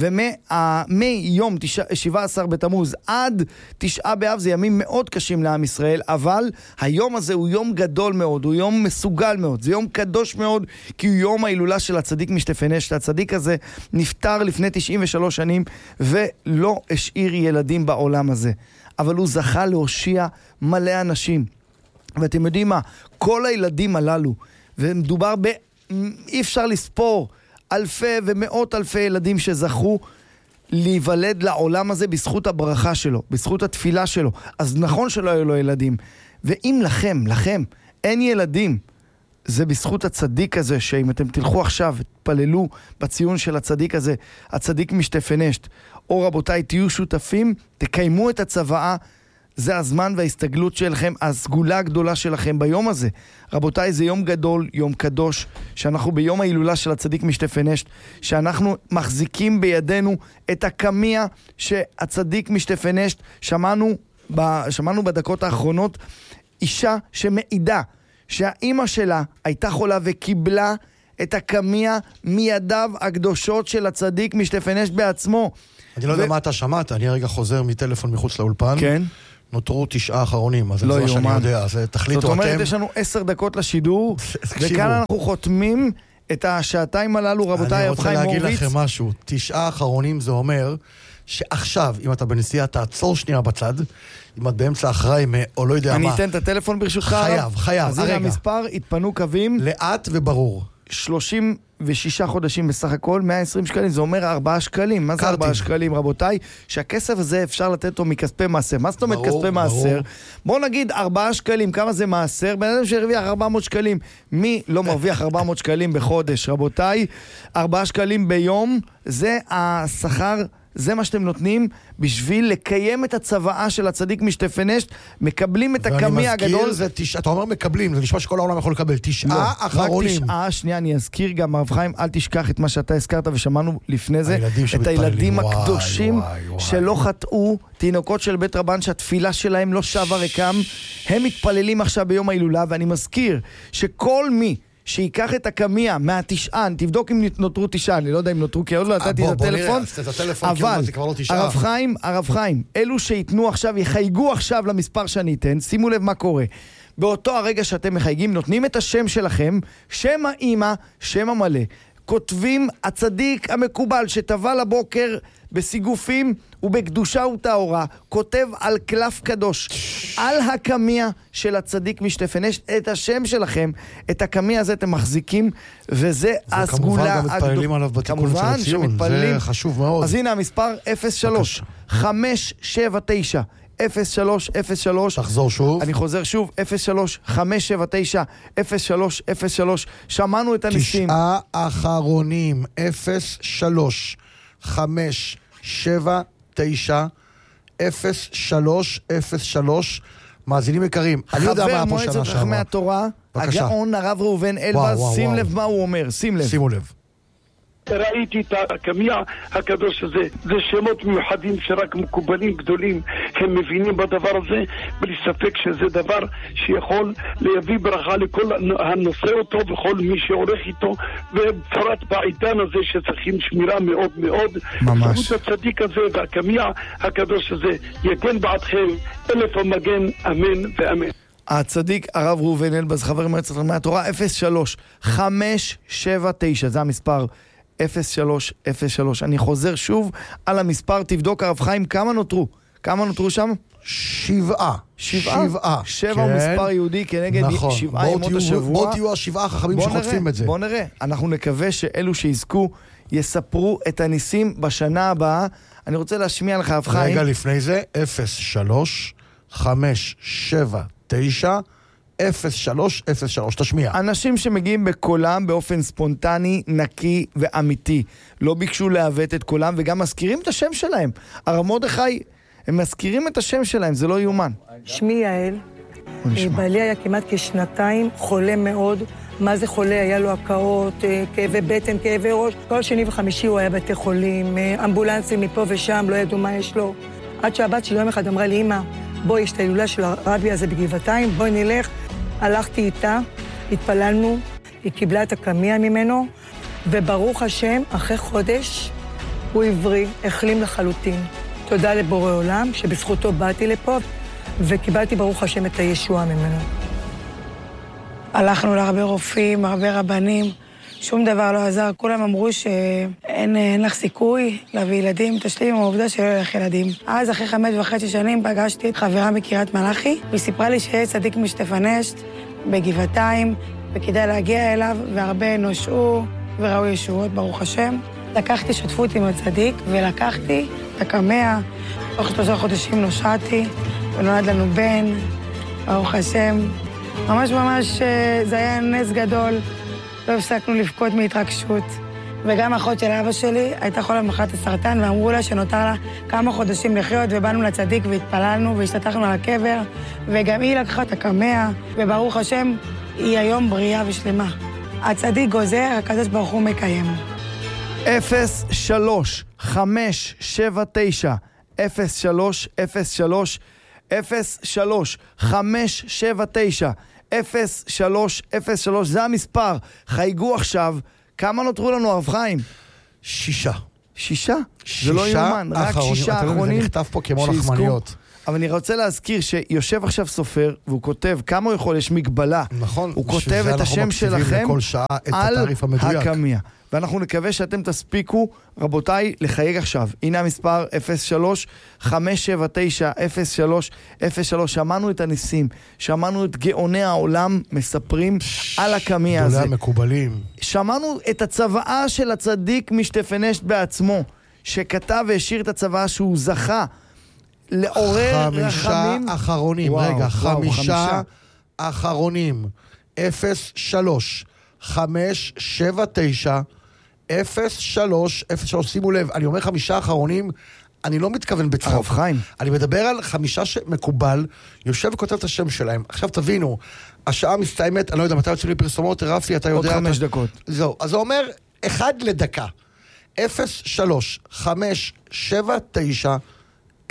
S3: ומיום 17 בתמוז עד 9 באב זה ימים מאוד קשים לעם ישראל, אבל היום הזה הוא יום גדול מאוד, הוא יום מסוגל מאוד, זה יום קדוש מאוד, כי הוא יום ההילולה של הצדיק משטפנשט. הצדיק הזה נפטר לפני 93 שנים ולא השאיר ילדים בעולם הזה, אבל הוא זכה להושיע מלא אנשים. ואתם יודעים מה? כל הילדים הללו, ומדובר אי אפשר לספור אלפי ומאות אלפי ילדים שזכו להיוולד לעולם הזה בזכות הברכה שלו, בזכות התפילה שלו. אז נכון שלא היו לו ילדים. ואם לכם אין ילדים, זה בזכות הצדיק הזה, שאם אתם תלכו עכשיו ותפללו בציון של הצדיק הזה, הצדיק משטפנשט, או רבותיי תהיו שותפים, תקיימו את הצוואה, זה הזמן וההסתגלות שלכם, הסגולה הגדולה שלכם ביום הזה. רבותיי, זה יום גדול, יום קדוש, שאנחנו ביום ההילולה של הצדיק משטפנשט, שאנחנו מחזיקים בידינו את הקמיה שהצדיק משטפנשט. שמענו בדקות האחרונות אישה שמעידה שהאימא שלה הייתה חולה וקיבלה את הקמיה מידיו הקדושות של הצדיק משטפנשט בעצמו.
S1: אני לא יודע מה אתה שמעת, אני הרגע חוזר מטלפון מחוץ לאולפן.
S3: כן.
S1: נותרו 9 אחרונים, אז זה מה שאני יודע, אז תחליטו אתם.
S3: זאת אומרת, יש לנו 10 דקות לשידור, וכאן אנחנו חותמים את השעתיים הללו, רבותיי,
S1: אני רוצה להגיד לכם משהו, 9 אחרונים זה אומר שעכשיו, אם אתה בנסיעה, תעצור שנייה בצד, אם את באמצע אחראי או לא יודע מה.
S3: אני אתן את הטלפון ברשותך.
S1: חייב.
S3: אז הנה המספר, התפנו קווים.
S1: לאט וברור.
S3: 36 חודשים בסך הכל, 120 שקלים, זה אומר 4 שקלים. מה זה 4 שקלים, רבותיי? שהכסף הזה אפשר לתת אותו מכספי מעשר. מה זאת אומרת כספי מעשר? בואו נגיד 4 שקלים, כמה זה מעשר? בן אדם שהרוויח 400 שקלים. מי לא מרוויח 400 שקלים בחודש, רבותיי? 4 שקלים ביום, זה השכר, זה מה שאתם נותנים בשביל לקיים את הצוואה של הצדיק משטפנשט, מקבלים את הקמי הגדול.
S1: אתה אומר מקבלים, זה נשמע שכל העולם יכול לקבל 9 אחרונים.
S3: רק 9, שנייה, אני אזכיר גם, הרב חיים, אל תשכח את מה שאתה הזכרת ושמענו לפני זה, את הילדים הקדושים שלא חטאו, תינוקות של בית רבן שהתפילה שלהם לא שווה ריקם, הם מתפללים עכשיו ביום ההילולה, ואני מזכיר שכל מי שיקח את הקמיה מהתשען, תבדוק אם נותרו 9, אני לא יודע אם נותרו, כי עוד לא נתתי את הטלפון, אבל הרב חיים, אלו שיתנו עכשיו, יחייגו עכשיו למספר שאני אתן, שימו לב מה קורה. באותו הרגע שאתם מחייגים, נותנים את השם שלכם, שם האמא, שם המלא. כותבים הצדיק המקובל שטבע לבוקר בסיגופים ובקדושה וטהורה, כותב על קלף קדוש, על הקמיה של הצדיק משטפנשט, את השם שלכם, את הקמיה הזה אתם מחזיקים, וזה הסגולה
S1: הגדולה. וכמובן גם מתפללים עליו בתיקון של הציון, זה חשוב מאוד.
S3: אז הנה המספר 03 579 0303.
S1: תחזור שוב.
S3: אני חוזר שוב, 03 579 0303. שמענו את הניסים.
S1: 9 אחרונים, 03 579 0303. מאזינים יקרים, אני יודע מה פה שנה
S3: חבר מועצת חכמי התורה, הגאון הרב ראובן אלבז, שים לב מה הוא אומר, שים לב.
S1: שימו לב.
S4: ראיתי את הקמיה הקדוש הזה, זה שמות מיוחדים שרק מקובלים גדולים הם מבינים בדבר הזה, בלי ספק שזה דבר שיכול להביא ברכה לכל הנושא אותו וכל מי שעורך איתו, ובפרט בעידן הזה שצריכים שמירה מאוד מאוד.
S3: ממש.
S4: זכות הצדיק הזה והקמיה הקדוש הזה יגן בעדכם אלף המגן, אמן ואמן.
S3: הצדיק הרב ראובן אלבז, חבר מועצת חכמי התורה, 03 579, זה המספר 0303. אני חוזר שוב על המספר, תבדוק הרב חיים, כמה נותרו? כמה נותרו שם?
S1: 7.
S3: 7 הוא מספר יהודי כנגד 7 ימות השבוע.
S1: בוא תהיו 7 החכמים שחוטפים את זה.
S3: בוא נראה, אנחנו נקווה שאלו שיזכו יספרו את הניסים בשנה הבאה. אני רוצה להשמיע לך הרב חיים.
S1: רגע לפני זה, 03 579 0303, תשמיע.
S3: אנשים שמגיעים בקולם באופן ספונטני, נקי ואמיתי. לא ביקשו להוות את קולם וגם מזכירים את השם שלהם. הרב מרדכי, הם מזכירים את השם שלהם, זה לא יאומן.
S6: שמי יעל, בעלי היה כמעט כשנתיים, חולה מאוד. מה זה חולה? היה לו הקאות, כאבי בטן, כאבי ראש. כל שני וחמישי הוא היה בתי חולים, אמבולנסים מפה ושם, לא ידעו מה יש לו. עד שהבת שלי יום אחד אמרה לי, אמא, בואי, יש את ההילולה של הרבי הזה בגבעתיים, בואי נלך. הלכתי איתה, התפללנו, היא קיבלה את הקמיה ממנו, וברוך השם, אחרי חודש, הוא עברי, החלים לחלוטין. תודה לבורא עולם, שבזכותו באתי לפה, וקיבלתי ברוך השם את הישוע ממנו. הלכנו להרבה רופאים, הרבה רבנים, שום דבר לא עזר, כולם אמרו שאין לך סיכוי להביא ילדים, תשלים עם העובדה שלא יהיה לך ילדים. אז אחרי 5.5 שנים פגשתי את חברה מקריית מלאכי, והיא סיפרה לי שיש צדיק משטפנשט בגבעתיים, וכדאי להגיע אליו, והרבה נושעו וראו ישועות, ברוך השם. לקחתי שותפות עם הצדיק, ולקחתי את הקמיה, תוך 3 חודשים נושעתי, ונולד לנו בן, ברוך השם. ממש זה היה נס גדול. לא הפסקנו לבכות מהתרגשות. וגם האחות של אבא שלי הייתה חולה במחלת הסרטן, ואמרו לה שנותר לה כמה חודשים לחיות, ובאנו לצדיק והתפללנו והשתתחנו על הקבר, וגם היא לקחה את הקמיה, וברוך השם, היא היום בריאה ושלמה. הצדיק גוזר, הקדוש ברוך הוא מקיים.
S3: 03 579 0303 03 579 0303, זה המספר. חייגו עכשיו. כמה נותרו לנו, הרב חיים?
S1: 6.
S3: 6? זה לא יומן, רק 6 האחרונים.
S1: זה נכתב פה כמו לחמניות.
S3: אבל אני רוצה להזכיר שיושב עכשיו סופר, והוא כותב כמה הוא יכול, יש מגבלה.
S1: נכון.
S3: הוא כותב את השם שלכם על הקמיה. ואנחנו נקווה שאתם תספיקו, רבותיי, לחייג עכשיו. הנה המספר 03-579-0303. שמענו את הניסים, שמענו את גאוני העולם מספרים על הקמיה הזה.
S1: גדולי המקובלים.
S3: שמענו את הצוואה של הצדיק משטפנשט בעצמו, שכתב והשאיר את הצוואה שהוא זכה לעורר רחמים.
S1: 5 אחרונים, רגע, 5 אחרונים. 03-579-0303, שימו לב, אני אומר 5 אחרונים, אני לא מתכוון בצחוק.
S3: הרב חיים.
S1: אני מדבר על 5 שמקובל, יושב וכותב את השם שלהם. עכשיו תבינו, השעה מסתיימת, אני לא יודע מתי יוצאים לי פרסומות, רפי, אתה יודע...
S3: עוד 5 דקות.
S1: זהו, אז זה אומר 1 לדקה. 03-579-0303,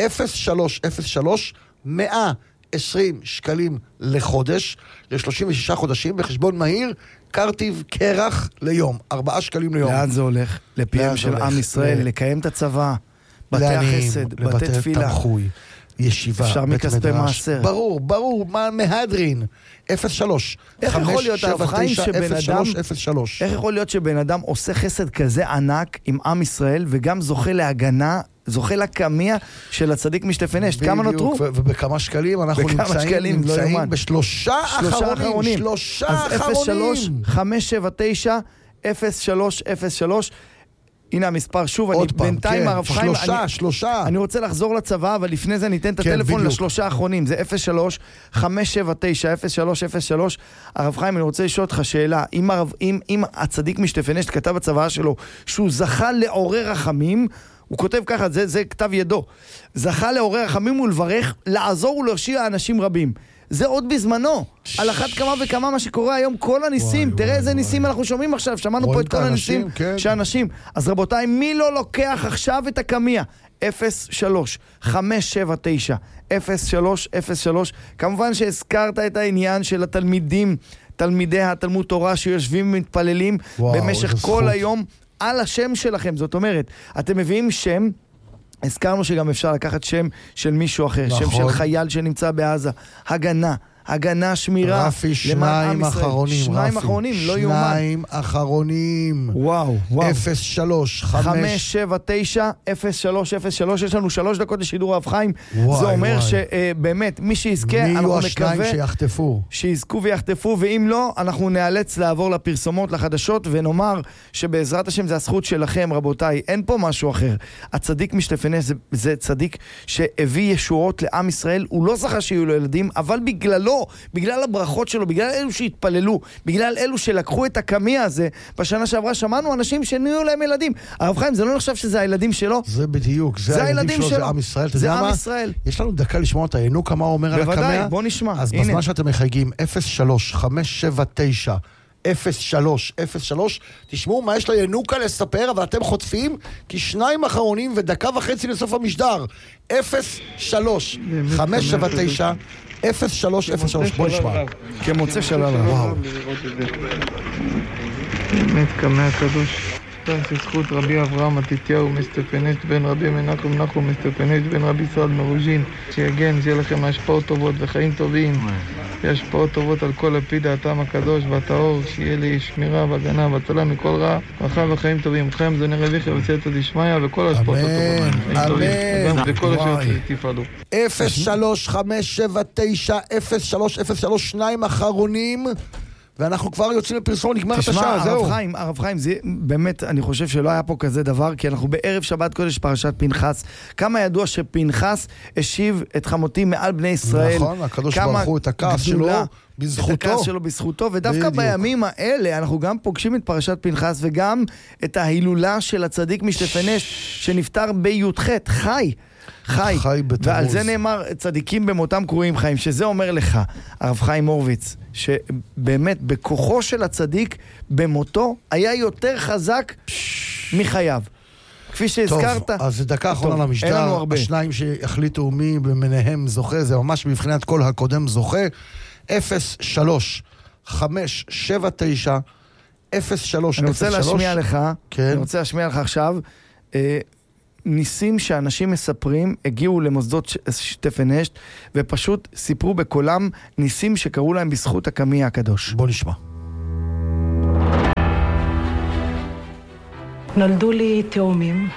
S1: 120 שקלים לחודש, ל-36 חודשים, בחשבון מהיר, קרטיב קרח ליום, 4 שקלים ליום.
S3: לאן זה הולך? לפיהם של עם ישראל, לקיים את הצבא, בתי החסד, בתי תפילה.
S1: תמחוי, ישיבה,
S3: אפשר מכספי מעשר.
S1: ברור, מהדרין. 03.
S3: איך יכול להיות ההבחיים שבן אדם, איך יכול להיות שבן אדם עושה חסד כזה ענק עם עם ישראל, וגם זוכה להגנה, זוכה לקמיה של הצדיק משטפנשט? כמה נותרו?
S1: ובכמה שקלים אנחנו נמצאים ב3 אחרונים. 3 אחרונים.
S3: אז 03-579-0303. הנה המספר, שוב, אני בינתיים הרב חיים,
S1: 3.
S3: אני רוצה לחזור לצבא, אבל לפני זה ניתן את הטלפון ל3 האחרונים, זה 03-579-0303. הרב חיים, אני רוצה לשאול אותך שאלה, אם הצדיק משטפנשט כתב בצבא שלו, שהוא זכה לעורר רחמים, הוא כותב ככה, זה כתב ידו, זכה לעורר רחמים ולברך, לעזור ולהושיע אנשים רבים. זה עוד בזמנו, על אחת כמה וכמה מה שקורה היום, כל הניסים, תראה איזה ניסים אנחנו שומעים עכשיו, שמענו פה את כל הניסים שאנשים, אז רבותיי, מי לא לוקח עכשיו את הקמיה? 03-579-0303, כמובן שהזכרת את העניין של התלמידים, תלמידי התלמוד תורה שיושבים ומתפללים במשך כל היום על השם שלכם, זאת אומרת, אתם מביאים שם, הזכרנו שגם אפשר לקחת שם של מישהו אחר, שם של חייל שנמצא בעזה, הגנה, שמירה.
S1: רפי, 2 אחרונים.
S3: 2 אחרונים, לא יומן.
S1: 2 אחרונים.
S3: וואו.
S1: 03-579-0303.
S3: יש לנו 3 דקות לשידור הרב חיים. זה אומר שבאמת, מי שיזכה, אנחנו נקווה שיזכו ויחטפו, ואם לא, אנחנו נאלץ לעבור לפרסומות, לחדשות, ונאמר שבעזרת השם זה הזכות שלכם, רבותיי. אין פה משהו אחר. הצדיק משטפנשט זה צדיק שהביא ישועות לעם ישראל. הוא לא זכה שיהיו לו ילדים, אבל בגלל הברכות שלו, בגלל אלו שהתפללו, בגלל אלו שלקחו את הקמיה הזה, בשנה שעברה שמענו אנשים שנהיו להם ילדים. הרב חיים, זה לא נחשב שזה הילדים שלו?
S1: זה בדיוק, זה הילדים שלו, זה עם ישראל.
S3: זה עם ישראל.
S1: יש לנו דקה לשמוע את הינוק, מה הוא אומר על הקמיה?
S3: בוודאי, בוא נשמע.
S1: אז בזמן שאתם מחייגים, 03-579-0303, תשמעו מה יש לינוקה לספר, אבל אתם חוטפים כי 2 אחרונים ודקה וחצי לסוף המשדר. 03-579-0303, בוא נשמע.
S3: כמוצא של הרב.
S1: וואו.
S5: באמת קמא הקדוש. זכות רבי אברהם מתתיהו מסטפנשט בן רבי מנחם נחום מסטפנשט בן רבי ישראל מרוז'ין, שיגן, שיהיה לכם השפעות טובות וחיים טובים, והשפעות טובות על כל לפי דעתם הקדוש והטהור, שיהיה לי שמירה והגנה והצלה מכל רע, ברכה וחיים טובים. חיים זוני רביכי וסייעתא דשמיא, וכל השפעות הטובות.
S1: אמן.
S5: וכל אשר תפעלו.
S1: 03-579-0303, 2 אחרונים. ואנחנו כבר יוצאים לפרסום, נגמר את השעה, זהו.
S3: הרב חיים, זה באמת, אני חושב שלא היה פה כזה דבר, כי אנחנו בערב שבת קודש פרשת פנחס. כמה ידוע שפנחס השיב את חמותי מעל בני ישראל.
S1: נכון, הקדוש ברוך הוא את הכעס שלו בזכותו.
S3: את הכעס שלו בזכותו, ודווקא בימים האלה אנחנו גם פוגשים את פרשת פנחס, וגם את ההילולה של הצדיק משטפנשט, שנפטר בי"ח, חי ועל זה נאמר צדיקים במותם קרויים חיים, שזה אומר לך, הרב חיים הורוביץ, שבאמת בכוחו של הצדיק במותו היה יותר חזק מחייו. כפי שהזכרת.
S1: טוב, אז דקה אחרונה למשדר, השניים שהחליטו מי ביניהם זוכה, זה ממש בבחינת כל הקודם זוכה. 03-579 0303.
S3: אני רוצה להשמיע לך, אני רוצה להשמיע לך עכשיו, ניסים שאנשים מספרים, הגיעו למוסדות שטפן אשת, ופשוט סיפרו בקולם ניסים שקראו להם בזכות הקמיה הקדוש.
S1: בוא נשמע.
S7: נולדו לי תאומים,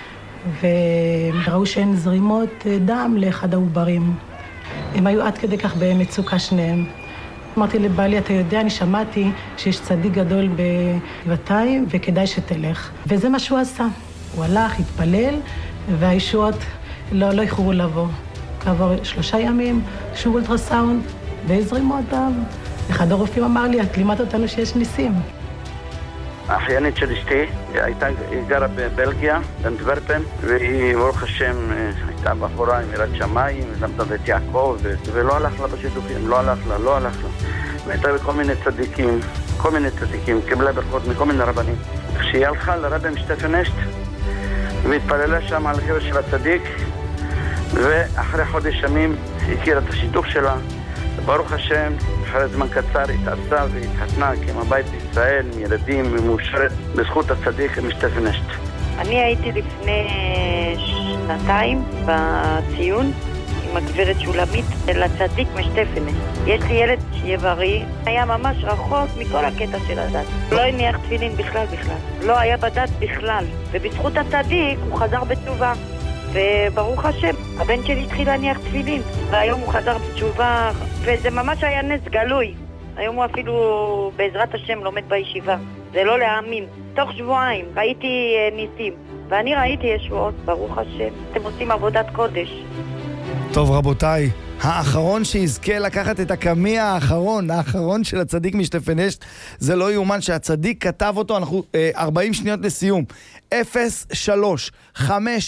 S7: וראו שאין זרימות דם לאחד העוברים. הם היו עד כדי כך במצוקה שניהם. אמרתי לבעלי, אתה יודע, אני שמעתי שיש צדיק גדול בגבעתיים, וכדאי שתלך. וזה מה שהוא עשה. הוא הלך, התפלל, והישועות לא איחרו לבוא. כעבור 3 ימים, שוב אולטרסאונד, והזרימות דם. אחד הרופאים אמר לי, את לימדת אותנו שיש ניסים.
S13: האחיינית של אשתי, היא גרה בבלגיה, באנטוורפן, והיא, ברוך השם, הייתה בחורה עם יראת שמיים, למדה בית יעקב, ולא הלך לה בשידוכים, לא הלך לה. והייתה בכל מיני צדיקים, קיבלה ברכות מכל מיני רבנים. כשהיא הלכה לרבי משטפן אשת, והתפללה שם על הקבר של הצדיק, ואחרי חודש ימים הכירה את השידוך שלה, ברוך השם, אחרי זמן קצר התארסה והתחתנה, קמה בית בישראל, עם ילדים ומאושרת, בזכות הצדיק משטפן אשת.
S8: אני הייתי לפני 2 בציון עם הגברת שולמית לצדיק משטפן אשת. יש לי ילד שיהיה בריא, היה ממש רחוק מכל הקטע של הדת. לא הניח תפילין בכלל. לא היה בדת בכלל. ובזכות הצדיק הוא חזר בתשובה. וברוך השם, הבן שלי התחיל להניח תפילין, והיום הוא חזר בתשובה, וזה ממש היה נס גלוי. היום הוא אפילו בעזרת השם לומד בישיבה. זה לא להאמין. תוך שבועיים ראיתי ניסים, ואני ראיתי ישועות, ברוך השם. אתם עושים עבודת קודש.
S3: טוב רבותיי, האחרון שיזכה לקחת את הקמי האחרון של הצדיק משטפן אשת, זה לא יאומן שהצדיק כתב אותו. אנחנו 40 שניות לסיום. 03-579-0303,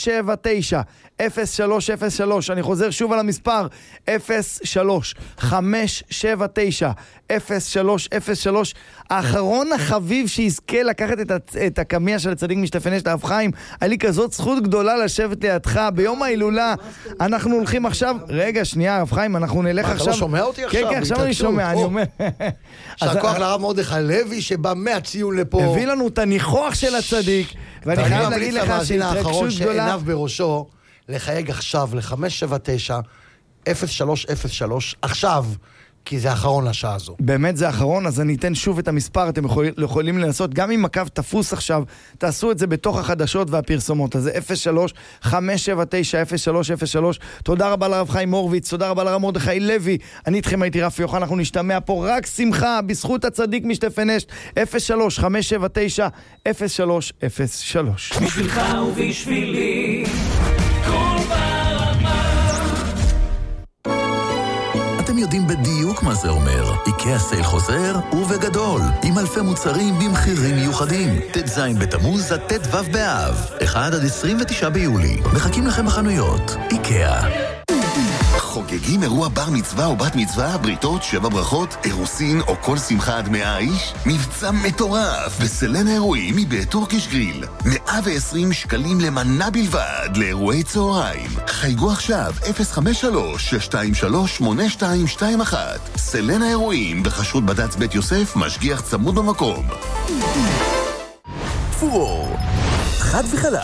S3: אני חוזר שוב על המספר 03-579-0303. האחרון החביב שיזכה לקחת את הקמיה של הצדיק משטפן אשת, הרב חיים, היה לי כזאת זכות גדולה לשבת לידך ביום ההילולה. אנחנו הולכים עכשיו, רגע שנייה הרב חיים, אנחנו נלך עכשיו.
S1: אתה לא שומע אותי עכשיו?
S3: כן, עכשיו אני שומע, אני אומר.
S1: שהכוח לרב מרדכי לוי שבא מהציון לפה,
S3: הביא לנו את הניחוח של הצדיק, ואני חייב להגיד לך שהתרגשות גדולה.
S1: שעיניו בראשו לחייג עכשיו ל-579-0303 עכשיו, כי זה האחרון לשעה הזו.
S3: באמת זה האחרון, אז אני אתן שוב את המספר, אתם יכולים לנסות, גם אם הקו תפוס עכשיו, תעשו את זה בתוך החדשות והפרסומות, אז זה 03-579-0303. תודה רבה לרב חיים הורוביץ, תודה רבה לרב מרדכי לוי, אני איתכם הייתי רפי יוחנן, אנחנו נשתמע פה רק שמחה, בזכות הצדיק משטפן אשת, 03-579-0303.
S21: בשבילך ובשבילי
S20: אתם יודעים בדיוק מה זה אומר. איקאה סייל חוזר ובגדול, עם אלפי מוצרים במחירים מיוחדים. ט"ז בתמוז עד ט"ו באב, 1 עד 29 ביולי. מחכים לכם בחנויות. איקאה.
S9: חוגגים אירוע בר מצווה או בת מצווה, בריתות, 7 ברכות, אירוסין או כל שמחה עד 100 איש? מבצע מטורף בסלן האירועים מבית טורקיש גריל. 120 שקלים למנה בלבד לאירועי צהריים. חייגו עכשיו 053-623-8221. סלן האירועים בחשרות בד"ץ בית יוסף, משגיח צמוד במקום.
S23: פורור, חד וחלק.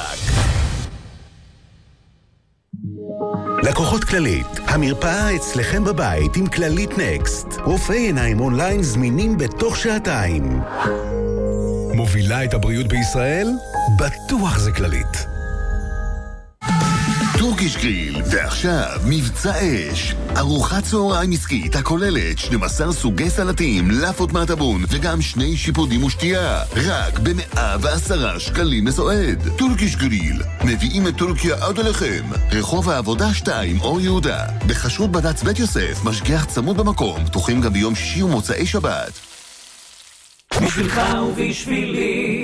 S23: לקוחות כללית, המרפאה אצלכם בבית עם כללית נקסט. רופאי עיניים אונליין זמינים בתוך 2 שעות. מובילה את הבריאות בישראל? בטוח זה כללית.
S9: טורקיש גריל, ועכשיו מבצע אש. ארוחת צהריים עסקית הכוללת 12 סוגי סלטים, לאפות מהטבון וגם 2 שיפודים ושתייה. רק ב110 שקלים לסועד. טורקיש גריל, מביאים את טורקיה עד אליכם. רחוב העבודה 2, אור יהודה. בחשרות בד"ץ בית יוסף, משגיח צמוד במקום. פתוחים גם ביום שישי ומוצאי שבת.
S21: בשבילך ובשבילי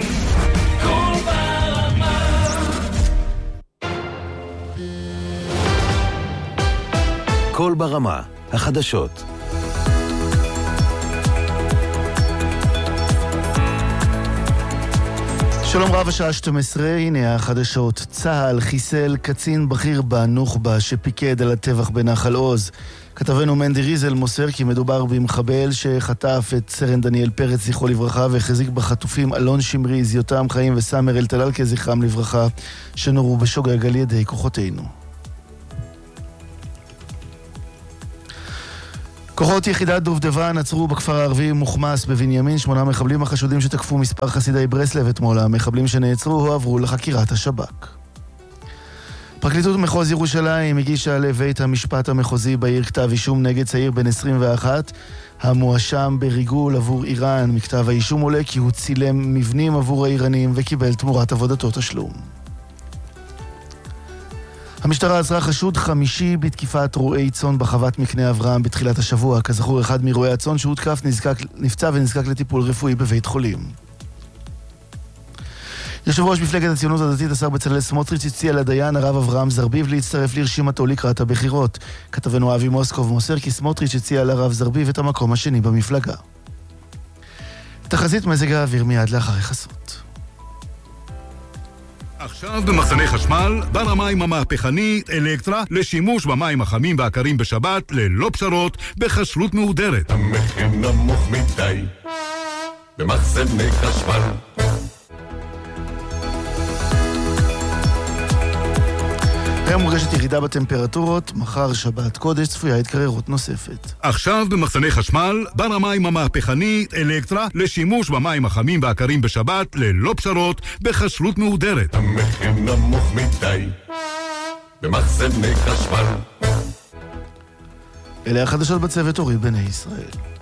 S23: קול ברמה, החדשות.
S24: שלום רב, השעה 12, הנה החדשות. צה"ל חיסל קצין בכיר בנוח'בה שפיקד על הטבח בנחל עוז. כתבנו מנדי ריזל מוסר כי מדובר במחבל שחטף את סרן דניאל פרץ זכרו לברכה והחזיק בחטופים אלון שמרי, זיותם חיים וסמר אל טללקה זכרם לברכה שנורו בשוגג על ידי כוחותינו. כוחות יחידת דובדבן עצרו בכפר הערבי מוחמס בבנימין 8 מחבלים החשודים שתקפו מספר חסידי ברסלב אתמול. המחבלים שנעצרו הועברו לחקירת השב"כ. פרקליטות מחוז ירושלים הגישה לבית המשפט המחוזי בעיר כתב אישום נגד צעיר בן 21 המואשם בריגול עבור איראן. מכתב האישום עולה כי הוא צילם מבנים עבור האיראנים וקיבל תמורת עבודתו תשלום. המשטרה עצרה חשוד 5 בתקיפת רועי צאן בחוות מקנה אברהם בתחילת השבוע. כזכור, אחד מרועי הצאן שהותקף נפצע ונזקק לטיפול רפואי בבית חולים. יושב ראש מפלגת הציונות הדתית השר בצלאל סמוטריץ' הציע לדיין הרב אברהם זרביב להצטרף לרשימתו לקראת הבחירות. כתבנו אבי מוסקוב מוסר כי סמוטריץ' הציע לרב זרביב את המקום השני במפלגה. תחזית מזג האוויר מיד לאחרי חסות.
S10: עכשיו במחסני חשמל, בר המים המהפכני אלקטרה לשימוש במים החמים והקרים בשבת ללא פשרות בכשרות מהודרת.
S11: המחיר נמוך מדי במחסני חשמל.
S24: היום מורגשת ירידה בטמפרטורות, מחר שבת קודש צפויה התקררות נוספת.
S10: עכשיו במחסני חשמל, בר המים המהפכני אלקטרה לשימוש במים החמים והקרים בשבת ללא פשרות בכשרות מהודרת.
S11: המחיר נמוך מדי במחסני חשמל.
S24: אלה החדשות בצוות אורי בני ישראל.